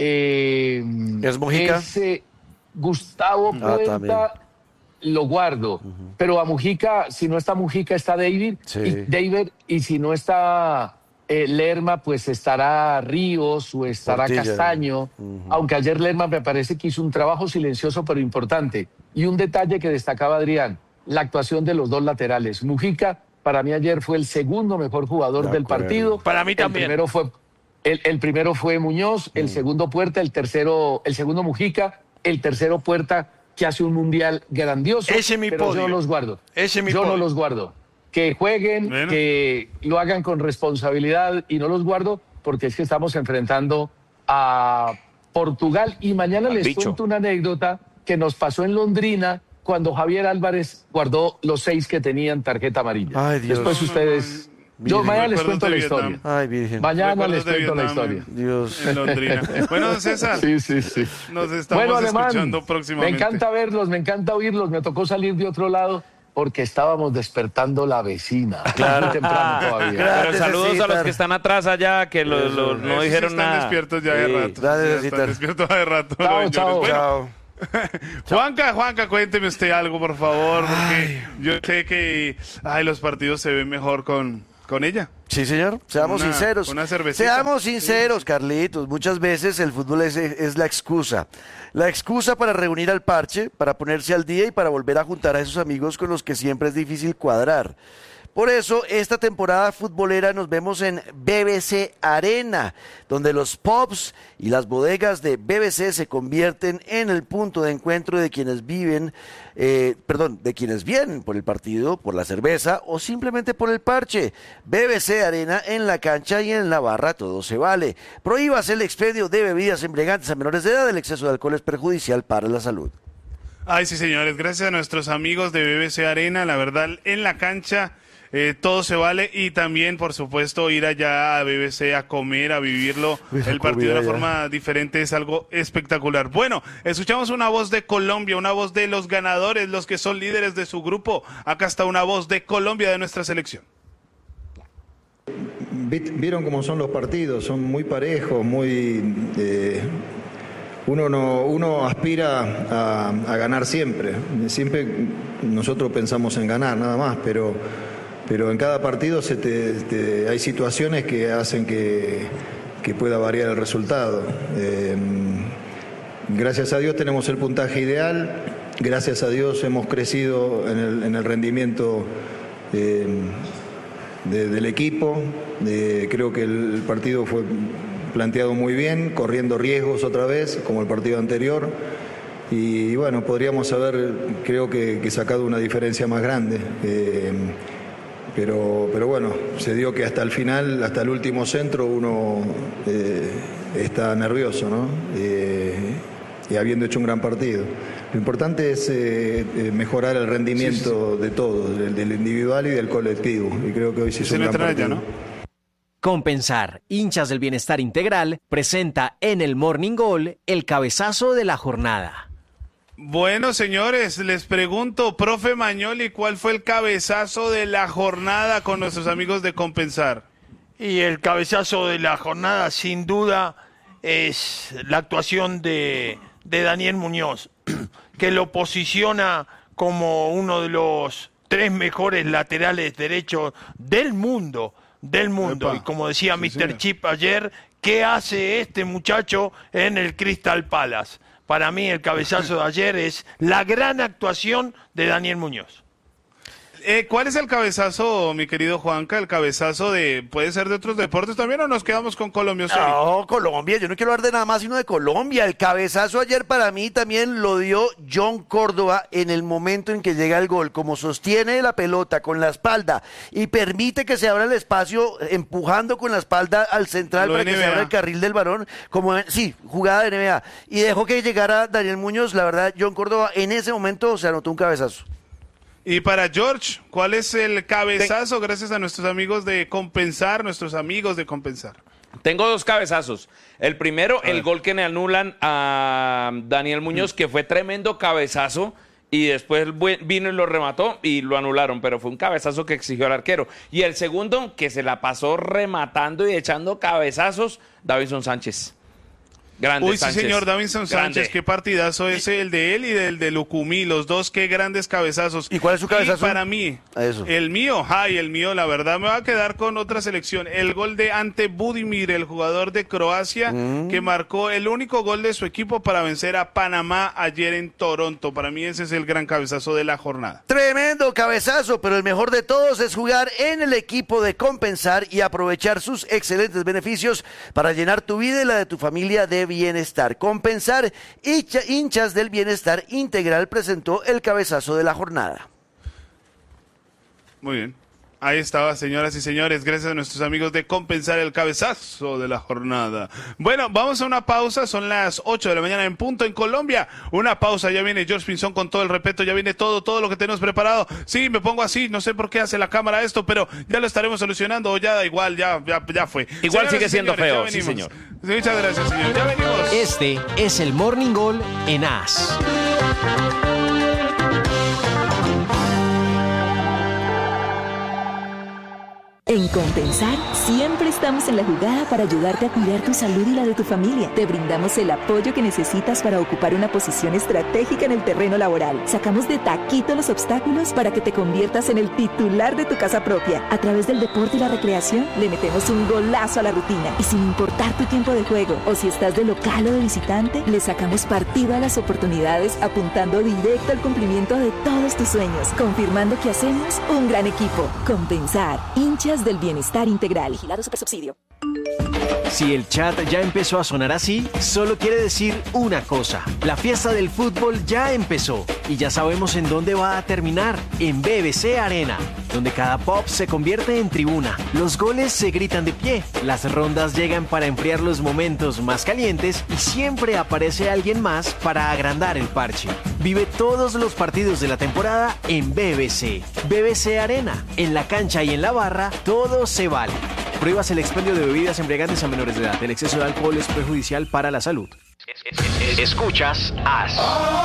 eh, ¿Es Mujica? Es, eh, Gustavo Ah, Puerta, lo guardo. Uh-huh. Pero a Mujica, si no está Mujica, está David. Sí. Y, David, y si no está eh, Lerma, pues estará Ríos o estará Portilla. Castaño. Uh-huh. Aunque ayer Lerma me parece que hizo un trabajo silencioso pero importante. Y un detalle que destacaba Adrián, la actuación de los dos laterales. Mujica, para mí ayer fue el segundo mejor jugador de del acuerdo. partido. Para mí también. El primero fue, el, el primero fue Muñoz, el mm. segundo Puerta, el tercero, el segundo Mujica, el tercero Puerta, que hace un mundial grandioso. Ese es mi pero podio. yo no los guardo. Ese es mi yo podio. no los guardo. Que jueguen, bueno. que lo hagan con responsabilidad, y no los guardo porque es que estamos enfrentando a Portugal y mañana Al les bicho. cuento una anécdota que nos pasó en Londrina cuando Javier Álvarez guardó los seis que tenían tarjeta amarilla. Ay, Dios. Después ustedes... Yo Virgen. mañana les Recuerdos cuento de la Vietnam. historia. Ay, Virgen. Mañana Recuerdos les de cuento la Vietnam, historia. Dios. En Londrina. Bueno, don César, Sí, sí, sí. nos estamos Bueno, Alemán, escuchando me próximamente. encanta verlos, me encanta oírlos. Me tocó salir de otro lado porque estábamos despertando la vecina. Muy temprano todavía. Gracias. Pero saludos a los César. que están atrás allá, que lo- lo- no Esos dijeron están nada. despiertos ya de Sí. rato. Gracias, Ya César. están despiertos de rato. Chao, los señores. chao. Bueno, Chao. Juanca, Juanca, cuénteme usted algo, por favor, porque yo sé que ay, los partidos se ven mejor con, con ella. Sí, señor. Seamos Una- sinceros. una cervecita. Seamos sinceros, Carlitos. Muchas veces el fútbol es, es la excusa. La excusa para reunir al parche, para ponerse al día y para volver a juntar a esos amigos con los que siempre es difícil cuadrar. Por eso, esta temporada futbolera nos vemos en B B C Arena, donde los pubs y las bodegas de B B C se convierten en el punto de encuentro de quienes viven, eh, perdón, de quienes vienen por el partido, por la cerveza o simplemente por el parche. B B C Arena en la cancha y en la barra todo se vale. Prohíbase el expendio de bebidas embriagantes a menores de edad. El exceso de alcohol es perjudicial para la salud. Ay, sí, señores, gracias a nuestros amigos de B B C Arena, la verdad, en la cancha eh, todo se vale y también, por supuesto, ir allá a B B C a comer, a vivirlo, Uy, la el partido de una comida ya. forma diferente es algo espectacular. Bueno, escuchamos una voz de Colombia, una voz de los ganadores, los que son líderes de su grupo. Acá está una voz de Colombia, de nuestra selección. Vi- Vieron cómo son los partidos, son muy parejos, muy... eh, uno, no, uno aspira a, a ganar siempre. Siempre nosotros pensamos en ganar, nada más, pero, pero en cada partido se te- te- hay situaciones que hacen que, que pueda variar el resultado. Eh, gracias a Dios tenemos el puntaje ideal, gracias a Dios hemos crecido en el, en el rendimiento eh, de- del equipo. Eh, creo que el partido fue planteado muy bien, corriendo riesgos otra vez, como el partido anterior. Y bueno, podríamos haber, creo que, que sacado una diferencia más grande. Eh, pero, pero bueno, se dio que hasta el final, hasta el último centro, uno eh, está nervioso, ¿no? Eh, y habiendo hecho un gran partido. Lo importante es eh, eh, mejorar el rendimiento de todos, del, del individual y del colectivo. Y creo que hoy se hizo Se un le gran trae partido. ya, ¿no? Compensar, hinchas del bienestar integral, presenta en el Morning Goal el cabezazo de la jornada. Bueno, señores, les pregunto, profe Mañoli, ¿cuál fue el cabezazo de la jornada con nuestros amigos de Compensar? Y el cabezazo de la jornada, sin duda, es la actuación de, de Daniel Muñoz, que lo posiciona como uno de los tres mejores laterales derechos del mundo, del mundo. Epa. Y como decía Sí, mister señor. Chip ayer, ¿qué hace este muchacho en el Crystal Palace? Para mí el cabezazo de ayer es la gran actuación de Daniel Muñoz. Eh, ¿Cuál es el cabezazo, mi querido Juanca? ¿El cabezazo de, puede ser de otros deportes también o nos quedamos con Colombia? Osorio? No, Colombia, yo no quiero hablar de nada más sino de Colombia. El cabezazo ayer para mí también lo dio John Córdoba en el momento en que llega el gol, como sostiene la pelota con la espalda y permite que se abra el espacio empujando con la espalda al central Lo para que N B se A. abra el carril del varón, como en- sí, jugada de N B A. Y dejó que llegara Daniel Muñoz, la verdad, John Córdoba en ese momento se anotó un cabezazo. Y para George, ¿cuál es el cabezazo gracias a nuestros amigos de Compensar, nuestros amigos de Compensar? Tengo dos cabezazos. El primero, el gol que le anulan a Daniel Muñoz, que fue tremendo cabezazo, y después el buen- vino y lo remató y lo anularon, pero fue un cabezazo que exigió el arquero. Y el segundo, que se la pasó rematando y echando cabezazos, Davinson Sánchez. Grande, Uy, Sánchez. sí, señor Davinson Grande. Sánchez, qué partidazo ese, el de él y del de Lucumí, los dos, qué grandes cabezazos. ¿Y cuál es su cabezazo? Y para mí, Eso. el mío, ay, el mío, la verdad, me va a quedar con otra selección. El gol de Ante Budimir, el jugador de Croacia, Mm. que marcó el único gol de su equipo para vencer a Panamá ayer en Toronto. Para mí ese es el gran cabezazo de la jornada. Tremendo cabezazo, pero el mejor de todos es jugar en el equipo de Compensar y aprovechar sus excelentes beneficios para llenar tu vida y la de tu familia de bienestar. Compensar, hincha- hinchas del bienestar integral, presentó el cabezazo de la jornada. Muy bien. Ahí estaba, señoras y señores, gracias a nuestros amigos de Compensar, el cabezazo de la jornada. Bueno, vamos a una pausa, son las ocho de la mañana en punto en Colombia. Una pausa, ya viene George Pinzón con todo el respeto, ya viene todo, todo lo que tenemos preparado. Sí, me pongo así, no sé por qué hace la cámara esto, pero ya lo estaremos solucionando, o ya da igual, ya, ya, ya fue. Igual Señoras sigue y siendo señores, feo, ya sí, venimos. señor. Muchas gracias, señor, ya venimos. Este es el Morning Goal en A S. En Compensar, siempre estamos en la jugada para ayudarte a cuidar tu salud y la de tu familia. Te brindamos el apoyo que necesitas para ocupar una posición estratégica en el terreno laboral. Sacamos de taquito los obstáculos para que te conviertas en el titular de tu casa propia. A través del deporte y la recreación, le metemos un golazo a la rutina. Y sin importar tu tiempo de juego, o si estás de local o de visitante, le sacamos partido a las oportunidades apuntando directo al cumplimiento de todos tus sueños, confirmando que hacemos un gran equipo. Compensar, hinchas del bienestar integral. Vigilado Supersubsidio. Si el chat ya empezó a sonar así, solo quiere decir una cosa. La fiesta del fútbol ya empezó y ya sabemos en dónde va a terminar, en B B C Arena, donde cada pop se convierte en tribuna. Los goles se gritan de pie, las rondas llegan para enfriar los momentos más calientes y siempre aparece alguien más para agrandar el parche. Vive todos los partidos de la temporada en B B C. B B C Arena, en la cancha y en la barra, todo se vale. Prohíbas el expendio de bebidas embriagantes a menores de edad. El exceso de alcohol es perjudicial para la salud. Escuchas A S.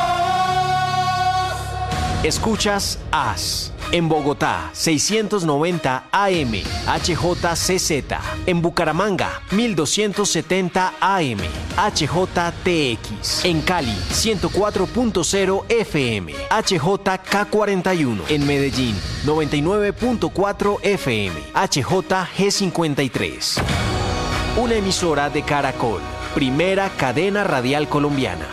Escuchas A S. En Bogotá, seiscientos noventa A M, H J C Z. En Bucaramanga, mil doscientos setenta A M, H J T X. En Cali, ciento cuatro punto cero F M, H J K cuarenta y uno. En Medellín, noventa y nueve punto cuatro F M, H J G cincuenta y tres. Una emisora de Caracol, primera cadena radial colombiana.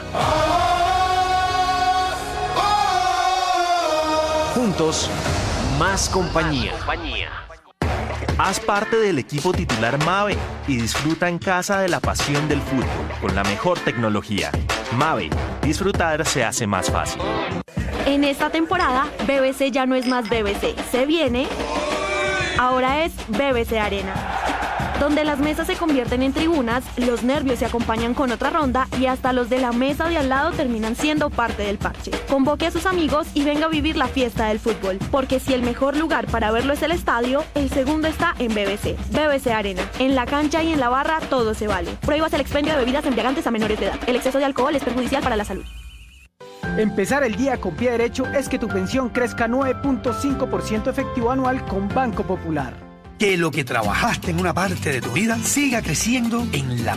Juntos, más compañía. Haz parte del equipo titular Mave y disfruta en casa de la pasión del fútbol con la mejor tecnología. Mave, disfrutar se hace más fácil. En esta temporada, B B C ya no es más B B C. Se viene, ahora es B B C Arena, donde las mesas se convierten en tribunas, los nervios se acompañan con otra ronda y hasta los de la mesa de al lado terminan siendo parte del parche. Convoque a sus amigos y venga a vivir la fiesta del fútbol, porque si el mejor lugar para verlo es el estadio, el segundo está en B B C. B B C Arena. En la cancha y en la barra todo se vale. Prohíbas el expendio de bebidas embriagantes a menores de edad. El exceso de alcohol es perjudicial para la salud. Empezar el día con pie derecho es que tu pensión crezca nueve punto cinco por ciento efectivo anual con Banco Popular. Que lo que trabajaste en una parte de tu vida siga creciendo en la